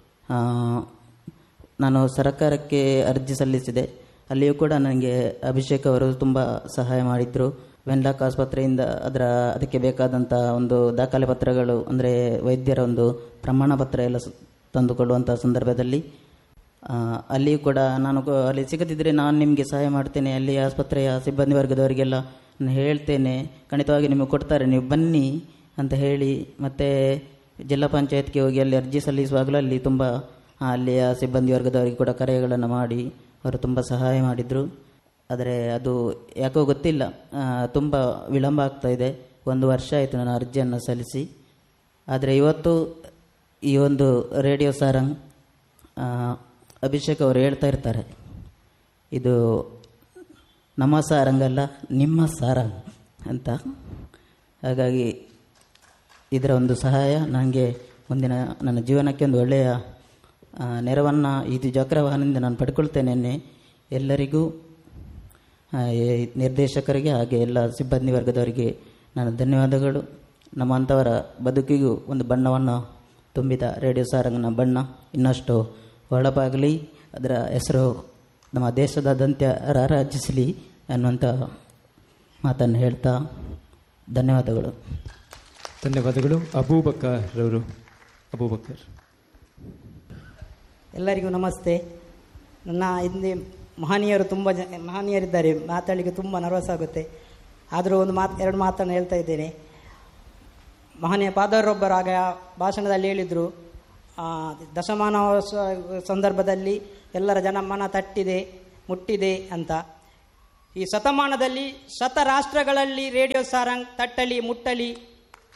Speaker 4: ನಾನು ಸರ್ಕಾರಕ್ಕೆ ಅರ್ಜಿ ಸಲ್ಲಿಸಿದೆ. ಅಲ್ಲಿಯೂ ಕೂಡ ನನಗೆ ಅಭಿಷೇಕ್ ಅವರು ತುಂಬ ಸಹಾಯ ಮಾಡಿದರು. ವೆನ್ಲಾಕ್ ಆಸ್ಪತ್ರೆಯಿಂದ ಅದರ ಅದಕ್ಕೆ ಬೇಕಾದಂಥ ಒಂದು ದಾಖಲೆ ಪತ್ರಗಳು ಅಂದರೆ ವೈದ್ಯರ ಒಂದು ಪ್ರಮಾಣ ಪತ್ರ ಎಲ್ಲ ತಂದುಕೊಳ್ಳುವಂಥ ಸಂದರ್ಭದಲ್ಲಿ ಅಲ್ಲಿಯೂ ಕೂಡ ನಾನು ಅಲ್ಲಿ ಸಿಗದಿದ್ದರೆ ನಾನು ನಿಮಗೆ ಸಹಾಯ ಮಾಡ್ತೇನೆ, ಅಲ್ಲಿ ಆಸ್ಪತ್ರೆಯ ಸಿಬ್ಬಂದಿ ವರ್ಗದವರಿಗೆಲ್ಲ ನಾನು ಹೇಳ್ತೇನೆ, ಖಂಡಿತವಾಗಿ ನಿಮಗೆ ಕೊಡ್ತಾರೆ, ನೀವು ಬನ್ನಿ ಅಂತ ಹೇಳಿ ಮತ್ತು ಜಿಲ್ಲಾ ಪಂಚಾಯತ್ಗೆ ಹೋಗಿ ಅಲ್ಲಿ ಅರ್ಜಿ ಸಲ್ಲಿಸುವಾಗಲೂ ಅಲ್ಲಿ ತುಂಬ ಅಲ್ಲಿಯ ಸಿಬ್ಬಂದಿ ವರ್ಗದವರಿಗೆ ಕೂಡ ಕರೆಗಳನ್ನು ಮಾಡಿ ಅವರು ತುಂಬ ಸಹಾಯ ಮಾಡಿದರು. ಆದರೆ ಅದು ಯಾಕೋ ಗೊತ್ತಿಲ್ಲ, ತುಂಬ ವಿಳಂಬ ಆಗ್ತಾಯಿದೆ. ಒಂದು ವರ್ಷ ಆಯಿತು ನಾನು ಅರ್ಜಿಯನ್ನು ಸಲ್ಲಿಸಿ. ಆದರೆ ಇವತ್ತು ಈ ಒಂದು ರೇಡಿಯೋ ಸಾರಂಗ್ ಅಭಿಷೇಕ್ ಅವರು ಹೇಳ್ತಾ ಇರ್ತಾರೆ, ಇದು ನಮ್ಮ ಸಾರಂಗ್ ಅಲ್ಲ ನಿಮ್ಮ ಸಾರಂಗ್ ಅಂತ. ಹಾಗಾಗಿ ಇದರ ಒಂದು ಸಹಾಯ ನನಗೆ ಮುಂದಿನ ನನ್ನ ಜೀವನಕ್ಕೆ ಒಂದು ಒಳ್ಳೆಯ ನೆರವನ್ನು ಈ ದ್ವಿಚಕ್ರ ವಾಹನದಿಂದ ನಾನು ಪಡ್ಕೊಳ್ತೇನೆ. ಎಲ್ಲರಿಗೂ ನಿರ್ದೇಶಕರಿಗೆ ಹಾಗೆ ಎಲ್ಲ ಸಿಬ್ಬಂದಿ ವರ್ಗದವರಿಗೆ ನಾನು ಧನ್ಯವಾದಗಳು. ನಮ್ಮಂಥವರ ಬದುಕಿಗೂ ಒಂದು ಬಣ್ಣವನ್ನು ತುಂಬಿದ ರೇಡಿಯೋ ಸಾರಂಗ್ನ ಬಣ್ಣ ಇನ್ನಷ್ಟು ಹೊಳಪಾಗಲಿ, ಅದರ ಹೆಸರು ನಮ್ಮ ದೇಶದಾದ್ಯಂತ ರಾರಾಜಿಸಲಿ ಅನ್ನುವಂಥ ಮಾತನ್ನು ಹೇಳ್ತಾ ಧನ್ಯವಾದಗಳು.
Speaker 1: ಧನ್ಯವಾದಗಳು. ಅಬೂಬಕ್ಕರ್ ರವರು. ಅಬೂಬಕ್ಕರ್.
Speaker 5: ಎಲ್ಲರಿಗೂ ನಮಸ್ತೆ. ನನ್ನ ಹಿಂದೆ ಮಹನೀಯರು ತುಂಬ ಜನ ಮಹನೀಯರಿದ್ದಾರೆ, ಮಾತಾಡಲಿಕ್ಕೆ ತುಂಬ ನರ್ವಸ್ ಆಗುತ್ತೆ. ಆದರೂ ಒಂದು ಮಾತು ಎರಡು ಮಾತನ್ನು ಹೇಳ್ತಾ ಇದ್ದೇನೆ. ಮಹನೀಯ ಪಾದರೊಬ್ಬರು ಆಗ ಭಾಷಣದಲ್ಲಿ ಹೇಳಿದರು, ದಶಮಾನೋತ್ಸವ ಸಂದರ್ಭದಲ್ಲಿ ಎಲ್ಲರ ಜನಮನ ತಟ್ಟಿದೆ ಮುಟ್ಟಿದೆ ಅಂತ. ಈ ಶತಮಾನದಲ್ಲಿ ಶತ ರಾಷ್ಟ್ರಗಳಲ್ಲಿ ರೇಡಿಯೋ ಸಾರಂಗ್ ತಟ್ಟಲಿ ಮುಟ್ಟಲಿ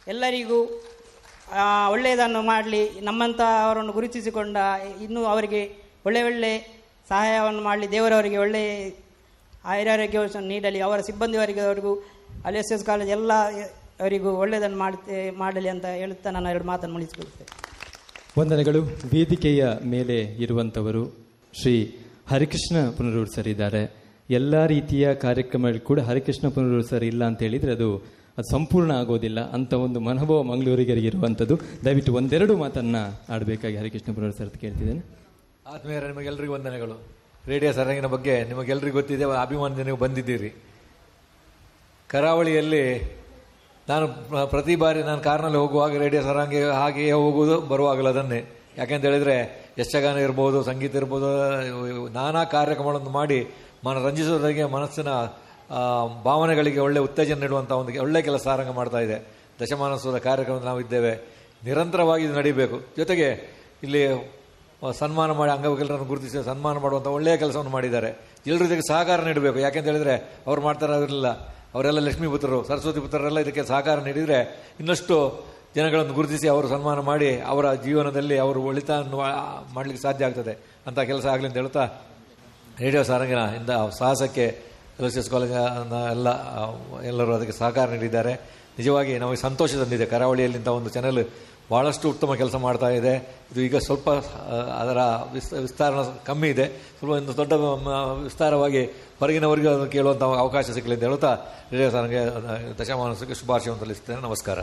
Speaker 5: ಎಲ್ಲರಿಗೂ ಒಳ್ಳೆಯದನ್ನು ಮಾಡಲಿ, ನಮ್ಮಂಥ ಅವರನ್ನು ಗುರುತಿಸಿಕೊಂಡ ಇನ್ನೂ ಅವರಿಗೆ ಒಳ್ಳೆ ಒಳ್ಳೆ ಸಹಾಯವನ್ನು ಮಾಡಲಿ, ದೇವರವರಿಗೆ ಒಳ್ಳೆಯ ಆಯುರಾರೋಗ್ಯ ನೀಡಲಿ, ಅವರ ಸಿಬ್ಬಂದಿಯವರಿಗೆ ಅವರಿಗೂ ಅಲ್ಲಿ ಎಸ್ ಎಸ್ ಕಾಲೇಜ್ ಎಲ್ಲ ಅವರಿಗೂ ಒಳ್ಳೆಯದನ್ನು ಮಾಡುತ್ತೆ ಮಾಡಲಿ ಅಂತ ಹೇಳುತ್ತಾ ನಾನು ಎರಡು ಮಾತನ್ನು ಮುಗಿಸಿಕೊಳ್ತೇನೆ.
Speaker 1: ವಂದನೆಗಳು. ವೇದಿಕೆಯ ಮೇಲೆ ಇರುವಂಥವರು ಶ್ರೀ ಹರಿಕೃಷ್ಣ ಪುನರೂರು ಸರ್ ಇದ್ದಾರೆ. ಎಲ್ಲ ರೀತಿಯ ಕಾರ್ಯಕ್ರಮಗಳು ಕೂಡ ಹರಿಕೃಷ್ಣ ಪುನರೂರು ಸರ್ ಇಲ್ಲ ಅಂತ ಹೇಳಿದರೆ ಅದು ಅದು ಸಂಪೂರ್ಣ ಆಗೋದಿಲ್ಲ ಅಂತ ಒಂದು ಮನೋಭಾವ ಮಂಗಳೂರಿಗರಿಗೆ ಇರುವಂಥದ್ದು. ದಯವಿಟ್ಟು ಒಂದೆರಡು ಮಾತನ್ನು ಆಡಬೇಕಾಗಿ ಹರಿಕೃಷ್ಣ ಪುನರೂರು ಸರ್ ಕೇಳ್ತಿದ್ದೇನೆ.
Speaker 6: ಆತ್ಮೀಯರೇ, ನಿಮಗೆಲ್ಲರಿಗೂ ವಂದನೆಗಳು. ರೇಡಿಯೋ ಸರಂಗಿನ ಬಗ್ಗೆ ನಿಮಗೆಲ್ಲರಿಗೂ ಗೊತ್ತಿದೆ, ಅಭಿಮಾನದಿಂದ ನೀವು ಬಂದಿದ್ದೀರಿ. ಕರಾವಳಿಯಲ್ಲಿ ನಾನು ಪ್ರತಿ ಬಾರಿ ನಾನು ಕಾರ್ನಲ್ಲಿ ಹೋಗುವಾಗ ರೇಡಿಯೋ ಸರಂಗಿ ಹಾಗೆಯೇ ಹೋಗುವುದು, ಬರುವಾಗಲೂ ಅದನ್ನೇ. ಯಾಕೆಂತ ಹೇಳಿದರೆ ಯಕ್ಷಗಾನ ಇರ್ಬೋದು, ಸಂಗೀತ ಇರ್ಬೋದು, ನಾನಾ ಕಾರ್ಯಕ್ರಮಗಳನ್ನು ಮಾಡಿ ಮನ ರಂಜಿಸೋದಕ್ಕೆ ಮನಸ್ಸಿನ ಭಾವನೆಗಳಿಗೆ ಒಳ್ಳೆ ಉತ್ತೇಜನ ನೀಡುವಂಥ ಒಂದು ಒಳ್ಳೆ ಕೆಲಸ ಸಾರಂಗ ಮಾಡ್ತಾ ಇದೆ. ದಶಮಾನೋತ್ಸವದ ಕಾರ್ಯಕ್ರಮದಲ್ಲಿ ನಾವು ಇದ್ದೇವೆ, ನಿರಂತರವಾಗಿ ಇದು ನಡೀಬೇಕು. ಜೊತೆಗೆ ಇಲ್ಲಿ ಸನ್ಮಾನ ಮಾಡಿ ಅಂಗವಿಕಲರನ್ನು ಗುರುತಿಸಿ ಸನ್ಮಾನ ಮಾಡುವಂಥ ಒಳ್ಳೆಯ ಕೆಲಸವನ್ನು ಮಾಡಿದ್ದಾರೆ. ಎಲ್ಲರೂ ಇದಕ್ಕೆ ಸಹಕಾರ ನೀಡಬೇಕು. ಯಾಕೆಂತ ಹೇಳಿದರೆ ಅವ್ರು ಮಾಡ್ತಾ ಇರಲಿಲ್ಲ, ಅವರೆಲ್ಲ ಲಕ್ಷ್ಮೀ ಪುತ್ರರು, ಸರಸ್ವತಿ ಪುತ್ರರೆಲ್ಲ ಇದಕ್ಕೆ ಸಹಕಾರ ನೀಡಿದರೆ ಇನ್ನಷ್ಟು ಜನಗಳನ್ನು ಗುರುತಿಸಿ ಅವರು ಸನ್ಮಾನ ಮಾಡಿ ಅವರ ಜೀವನದಲ್ಲಿ ಅವರು ಒಳಿತನ್ನು ಮಾಡಲಿಕ್ಕೆ ಸಾಧ್ಯ ಆಗ್ತದೆ. ಅಂಥ ಕೆಲಸ ಆಗಲಿ ಅಂತ ಹೇಳ್ತಾ, ರೇಡಿಯೋ ಸಾರಂಗಿನ ಇಂದ ಸಾಹಸಕ್ಕೆ ಎಲ್ ಎಸ್ ಎಸ್ ಕಾಲೇಜಿನ ಎಲ್ಲ ಎಲ್ಲರೂ ಅದಕ್ಕೆ ಸಹಕಾರ ನೀಡಿದ್ದಾರೆ. ನಿಜವಾಗಿ ನಮಗೆ ಸಂತೋಷ ತಂದಿದೆ. ಕರಾವಳಿಯಲ್ಲಿ ಇಂಥ ಒಂದು ಚಾನೆಲ್ ಭಾಳಷ್ಟು ಉತ್ತಮ ಕೆಲಸ ಮಾಡ್ತಾ ಇದೆ. ಇದು ಈಗ ಸ್ವಲ್ಪ ಅದರ ವಿಸ್ತಾರ ಕಮ್ಮಿ ಇದೆ, ಸ್ವಲ್ಪ ಒಂದು ದೊಡ್ಡ ವಿಸ್ತಾರವಾಗಿ ಹೊರಗಿನವರಿಗೂ ಅದನ್ನು ಕೇಳುವಂಥ ಅವಕಾಶ ಸಿಗಲಿ ಅಂತ ಹೇಳುತ್ತಾ ರೇಡಿಯೋ ಸಾರಂಗೆ ದಶಮಾನೋತ್ಸವಕ್ಕೆ ಶುಭಾಶಯವನ್ನು ಸಲ್ಲಿಸುತ್ತೇನೆ. ನಮಸ್ಕಾರ.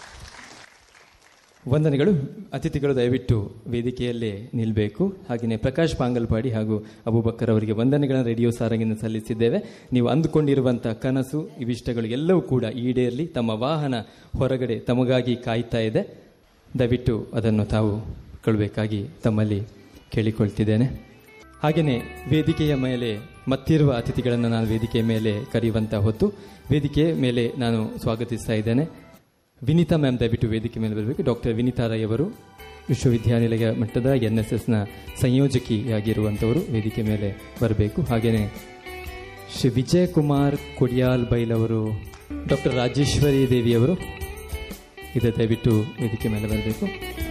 Speaker 1: ವಂದನೆಗಳು. ಅತಿಥಿಗಳು ದಯವಿಟ್ಟು ವೇದಿಕೆಯಲ್ಲೇ ನಿಲ್ಲಬೇಕು. ಹಾಗೆಯೇ ಪ್ರಕಾಶ್ ಪಾಂಗಲ್ಪಾಡಿ ಹಾಗೂ ಅಬೂಬಕ್ಕರ್ ಅವರಿಗೆ ವಂದನೆಗಳನ್ನು ರೇಡಿಯೋ ಸಾರಂಗಿನ ಸಲ್ಲಿಸಿದ್ದೇವೆ. ನೀವು ಅಂದುಕೊಂಡಿರುವಂಥ ಕನಸು, ಇವಿಷ್ಟಗಳು ಎಲ್ಲವೂ ಕೂಡ ಈಡೇರಲಿ. ತಮ್ಮ ವಾಹನ ಹೊರಗಡೆ ತಮಗಾಗಿ ಕಾಯ್ತಾ ಇದೆ. ದಯವಿಟ್ಟು ಅದನ್ನು ತಾವು ಕೊಡಬೇಕಾಗಿ ತಮ್ಮಲ್ಲಿ ಕೇಳಿಕೊಳ್ತಿದ್ದೇನೆ. ಹಾಗೆಯೇ ವೇದಿಕೆಯ ಮೇಲೆ ಮತ್ತಿರುವ ಅತಿಥಿಗಳನ್ನು ನಾನು ವೇದಿಕೆಯ ಮೇಲೆ ಕರೆಯುವಂಥ ಹೊತ್ತು ವೇದಿಕೆಯ ಮೇಲೆ ನಾನು ಸ್ವಾಗತಿಸ್ತಾ ಇದ್ದೇನೆ. ವಿನೀತಾ ಮ್ಯಾಮ್ ದಯವಿಟ್ಟು ವೇದಿಕೆ ಮೇಲೆ ಬರಬೇಕು. ಡಾಕ್ಟರ್ ವಿನೀತಾ ರೈ ಅವರು ವಿಶ್ವವಿದ್ಯಾನಿಲಯ ಮಟ್ಟದ ಎನ್ ಎಸ್ ಎಸ್ನ ಸಂಯೋಜಕಿಯಾಗಿರುವಂಥವರು ವೇದಿಕೆ ಮೇಲೆ ಬರಬೇಕು. ಹಾಗೆಯೇ ಶ್ರೀ ವಿಜಯಕುಮಾರ್ ಕೊಡಿಯಾಲ್ ಬೈಲವರು, ಡಾಕ್ಟರ್ ರಾಜೇಶ್ವರಿ ದೇವಿಯವರು ಇದೆ ದಯವಿಟ್ಟು ವೇದಿಕೆ ಮೇಲೆ ಬರಬೇಕು.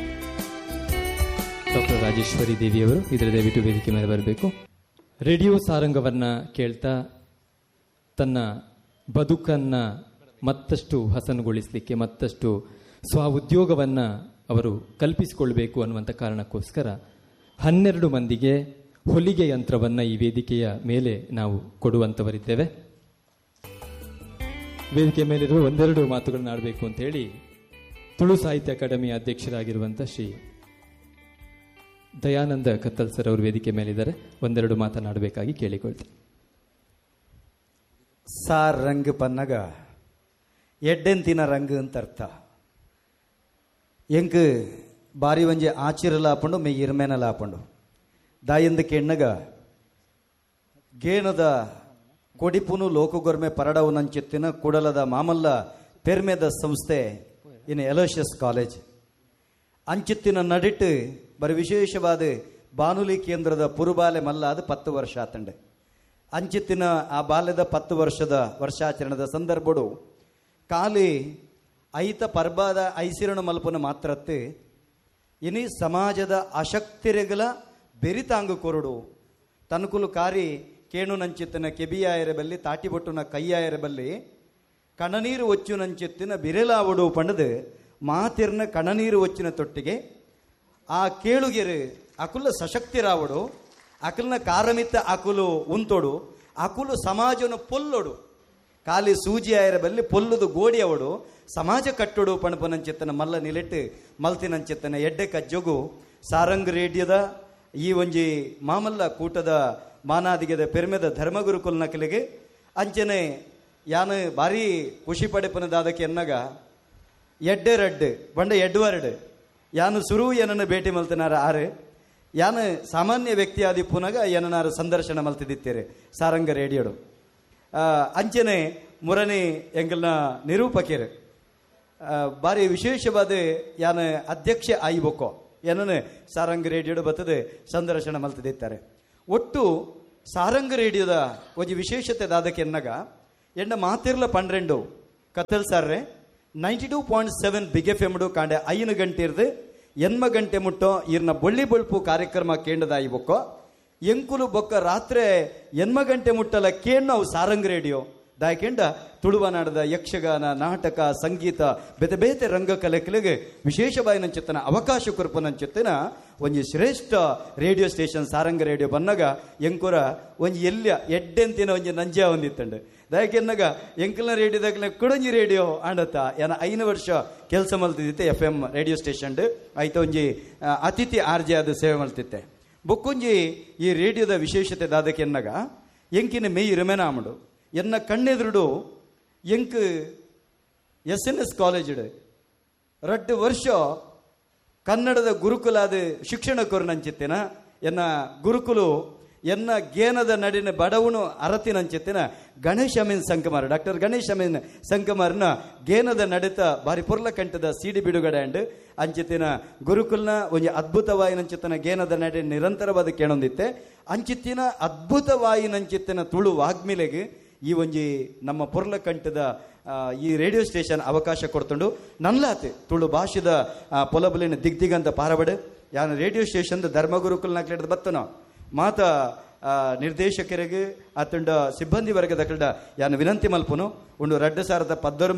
Speaker 1: ಡಾಕ್ಟರ್ ರಾಜೇಶ್ವರಿ ದೇವಿಯವರು ಇದರ ದಯವಿಟ್ಟು ವೇದಿಕೆ ಮೇಲೆ ಬರಬೇಕು. ರೇಡಿಯೋ ಸಾರಂಗವನ್ನು ಕೇಳ್ತಾ ತನ್ನ ಬದುಕನ್ನು ಮತ್ತಷ್ಟು ಹಸನುಗೊಳಿಸಲಿಕ್ಕೆ, ಮತ್ತಷ್ಟು ಸ್ವ ಉದ್ಯೋಗವನ್ನು ಅವರು ಕಲ್ಪಿಸಿಕೊಳ್ಬೇಕು ಅನ್ನುವಂಥ ಕಾರಣಕ್ಕೋಸ್ಕರ ಹನ್ನೆರಡು ಮಂದಿಗೆ ಹೊಲಿಗೆ ಯಂತ್ರವನ್ನು ಈ ವೇದಿಕೆಯ ಮೇಲೆ ನಾವು ಕೊಡುವಂಥವರಿದ್ದೇವೆ. ವೇದಿಕೆ ಮೇಲಿರುವ ಒಂದೆರಡು ಮಾತುಗಳನ್ನು ಆಡಬೇಕು ಅಂತ ಹೇಳಿ ತುಳು ಸಾಹಿತ್ಯ ಅಕಾಡೆಮಿಯ ಅಧ್ಯಕ್ಷರಾಗಿರುವಂಥ ಶ್ರೀ ದಯಾನಂದ ಕತ್ತಲ್ ಸರ್ ಅವರು ವೇದಿಕೆ ಮೇಲಿದ್ದಾರೆ. ಒಂದೆರಡು ಮಾತನಾಡಬೇಕಾಗಿ ಕೇಳಿಕೊಳ್ತೀನಿ.
Speaker 7: ಸಾರ್ ರಂಗ್ ಪನ್ನಗ ಎಡ್ಡೆಂತಿನ ರಂಗ್ ಅಂತ ಅರ್ಥ. ಎಂಕ್ ಬಾರಿ ಒಂಜಿ ಆಚಿರಲ ಹಾಕೊಂಡು ಮೇ ಇರ್ಮೇನಲ್ಲ ಹಾಕೊಂಡು ದಾಯಿಂದಕ್ಕೆ ಎಣ್ಣಗ ಗೇಣದ ಕೊಡಿಪುನು ಲೋಕಗೊರ್ಮೆ ಪರಡವು ನಂಚಿತ್ತಿನ ಕುಡಲದ ಮಾಮಲ್ಲ ಪೆರ್ಮೆದ ಸಂಸ್ಥೆ ಇನ್ನು ಎಲೋಷಿಯಸ್ ಕಾಲೇಜ್ ಅಂಚಿತ್ತಿನ ನಡಿಟ್ಟು ಬರೀ ವಿಶೇಷವಾದ ಬಾನುಲಿ ಕೇಂದ್ರದ ಪುರುಬಾಲೆ ಮಲ್ಲ ಅದು ಪತ್ತು ವರ್ಷ ಆತಂಡೆ. ಅಂಚಿತ್ತಿನ ಆ ಬಾಲ್ಯದ ಪತ್ತು ವರ್ಷದ ವರ್ಷಾಚರಣದ ಸಂದರ್ಭಡು ಕಾಲಿ ಐತ ಪರ್ಬಾದ ಐಸಿರಣ ಮಲ್ಪನ ಮಾತ್ರತ್ತು ಇನಿ ಸಮಾಜದ ಅಶಕ್ತಿರೆಗಲ ಬೆರಿತಾಂಗು ಕೊರಡು ತನುಕುಲು ಕಾರಿ ಕೇಣು ನಂಚಿತ್ತಿನ ಕೆಬಿಯಾಯರ ಬಲ್ಲಿ ತಾಟಿಬೊಟ್ಟುನ ಕೈಯಾಯರ ಬಲ್ಲಿ ಕಣನೀರು ಒಚ್ಚು ನಂಚಿತ್ತಿನ ಬಿರೆಲಾವಡು ಪಂಡದು ಮಾತಿರ್ನ ಕಣನೀರು ಒಚ್ಚಿನ ತೊಟ್ಟಿಗೆ ಆ ಕೇಳುಗೆರು ಅಕುಲ ಸಶಕ್ತಿ ರಾವಡು ಅಕಲ್ನ ಕಾರಮಿತ್ತ ಅಕುಲು ಉಂತೋಡು ಅಕುಲು ಸಮಾಜನ ಪೊಲ್ಲೊಡು ಕಾಲಿ ಸೂಜಿ ಆಯರ ಬಲ್ಲಿ ಪೊಲ್ಲುದು ಗೋಡಿ ಅವಡು ಸಮಾಜ ಕಟ್ಟೋಡು ಪಣಪನಂಚಿತ್ತನ ಮಲ್ಲ ನಿಲೆಟ್ಟು ಮಲ್ತಿನಂಚಿತ್ತನ ಎಡ್ಡೆ ಕಜ್ಜೊಗು ಸಾರಂಗ್ ರೇಡಿಯೋದ ಈ ಒಂಜಿ ಮಾಮಲ್ಲ ಕೂಟದ ಮಾನಾದಿಗೆದ ಪೆರ್ಮೆದ ಧರ್ಮಗುರುಕುಲ್ ನಕಲಿಗೆ ಅಂಚನೆ ಯಾನು ಭಾರಿ ಖುಷಿ ಪಡೆಪನದಾದಕ್ಕೆ ಎನ್ನಗ ಎಡ್ಡೆ ರಡ್ಡು ಬಂಡ ಎಡ್ವರ್ಡ್ ಯಾನು ಸುರು ಏನನ್ನು ಭೇಟಿ ಮಲ್ತಿನಾರ ಆರು ಯಾನು ಸಾಮಾನ್ಯ ವ್ಯಕ್ತಿ ಆದಿ ಪುನಗ ಏನನಾರು ಸಂದರ್ಶನ ಮಲ್ತಿದ್ದಿತ್ತೇರೆ ಸಾರಂಗ ರೇಡಿಯೋಡು ಅಂಚನೆ ಮುರನೆ ಎಂಗಲ್ನ ನಿರೂಪಕರು ಭಾರಿ ವಿಶೇಷವಾದ ಯಾನು ಅಧ್ಯಕ್ಷ ಆಯ್ಬೇಕೋ ಏನನ್ನು ಸಾರಂಗ ರೇಡಿಯೋಡು ಬರ್ತದೆ ಸಂದರ್ಶನ ಮಲ್ತಿದ್ದಿತ್ತಾರೆ. ಒಟ್ಟು ಸಾರಂಗ ರೇಡಿಯೋದ ಒಂದು ವಿಶೇಷತೆ ದಾದಕ್ಕೆ ಎನ್ನಗ ಎಣ್ಣ ಮಾತಿರ್ಲ ಪನ್ನೆಂಡು ಕತ್ತಲ್ ಸಾರ್ರೆ ninety two point seven big F ಎಮ್ಡು ಕಾಂಡೆ ಐನು ಗಂಟೆ ಇರ್ದು ಎನ್ಮ ಗಂಟೆ ಮುಟ್ಟೋ ಇರ್ನ ಬೊಳ್ಳಿ ಬೊಳ್ಪು ಕಾರ್ಯಕ್ರಮ ಕೇಂದ್ರದಾಯಿ ಬೊಕ್ಕೋ ಎಂಕುಲು ಬೊಕ್ಕ ರಾತ್ರಿ ಎನ್ಮ ಗಂಟೆ ಮುಟ್ಟಲ ಕೇಳ್ ನಾವು ಸಾರಂಗ್ ರೇಡಿಯೋ ದಾಯಕೆಂಡ ತುಳುವನಾಡದ ಯಕ್ಷಗಾನ ನಾಟಕ ಸಂಗೀತ ಬೇತೆ ಬೇತೆ ರಂಗಕಲೆಗಳಿಗೆ ವಿಶೇಷವಾಗಿ ನಂಚಿತ್ತನ ಅವಕಾಶ ಕುರುಪು ನಂಚಿತ್ತಿನ ಒಂಜಿ ಶ್ರೇಷ್ಠ ರೇಡಿಯೋ ಸ್ಟೇಷನ್ ಸಾರಂಗ ರೇಡಿಯೋ ಬನ್ನಾಗ ಎಂಕುರ ಒಂಜಿ ಎಲ್ಯ ಎಡ್ಡೆಂತಿನ ಒಂಜಿ ನಂಜ ಹೊಂದಿತ್ತಂಡು ದಾಯಕೆನ್ನಾಗ ಎಂಕಲ್ನ ರೇಡಿಯೋದಾಗಲ ಕುಡಂಜಿ ರೇಡಿಯೋ ಆಂಡತ್ತ ಏನ ಐನು ವರ್ಷ ಕೆಲಸ ಮಲ್ತಿದ್ದೆ ಎಫ್ ಎಂ ರೇಡಿಯೋ ಸ್ಟೇಷನ್ ಆಯ್ತು ಒಂಜಿ ಅತಿಥಿ ಆರ್ಜೆ ಆದ ಸೇವೆ ಮಲ್ತಿತ್ತೆ ಬೊಕ್ಕೊಂಜಿ ಈ ರೇಡಿಯೋದ ವಿಶೇಷತೆ ದಾದಕ್ಕೆ ಎನ್ನಾಗ ಎಂಕಿನ ಮೇಯಿ ರಮೆನಾಮಡು ಎನ್ನ ಕಣ್ಣೆದುರುಡು ಎಂಕ್ ಎಸ್ ಎನ್ ಎಸ್ ಕಾಲೇಜ್ ರಡ್ಡು ವರ್ಷ ಕನ್ನಡದ ಗುರುಕುಲಾದ ಶಿಕ್ಷಣ ಕೊರನಂಚಿತ್ತಿನ ಎನ್ನ ಗುರುಕುಲು ಎನ್ನ ಗೇನದ ನಡಿನ ಬಡವನು ಅರತಿನಂಚಿತ್ತಿನ ಗಣೇಶ್ ಅಮೀನ್ ಸಂಕಮಾರ್ ಡಾಕ್ಟರ್ ಗಣೇಶ್ ಅಮೀನ್ ಸಂಕಮಾರ್ನ ಗೇನದ ನಡಿತ ಬಾರಿ ಪುರ್ಲ ಕಂಠದ ಸಿಡಿ ಬಿಡುಗಡೆ ಅಂಡ್ ಅಂಚಿತ್ತಿನ ಗುರುಕುಲ್ನ ಒಂಜಿ ಅದ್ಭುತವಾಯಿನಂಚಿತ್ತಿನ ಗೇನದ ನಡೆ ನಿರಂತರವಾದ ಕೇಳೊಂದಿತ್ತೆ ಅಂಚಿತ್ತಿನ ಅದ್ಭುತವಾಯಿನಂಚಿತ್ತಿನ ತುಳು ವಾಗ್ಮಿಲೆಗೆ ಈ ಒಂಜಿ ನಮ್ಮ ಪುರ್ಲ ಕಂಠದ ಈ ರೇಡಿಯೋ ಸ್ಟೇಷನ್ ಅವಕಾಶ ಕೊಡ್ತುಂಡು ನನ್ಲಾತೆ ತುಳು ಭಾಷೆದ ಪೊಲಬಲಿನ ದಿಗ್ದಿಗಂತ ಪಾರಬಡು ಯಾನು ರೇಡಿಯೋ ಸ್ಟೇಷನ್ ಧರ್ಮಗುರುಕುಲ್ನಾಕ್ಲಿಡ್ದು ಬತ್ತನೋ ಮಾತ ನಿರ್ದೇಶಕರಿಗೆ ಅತ್ತಂಡ ಸಿಬ್ಬಂದಿ ವರ್ಗದ ಕಲ್ಡ ಯಾನು ವಿನಂತಿ ಮಲ್ಪುನು ಉಂಡು ರಡ್ಡು ಸಾವಿರದ ಪದ್ದೊಂಬತ್ತು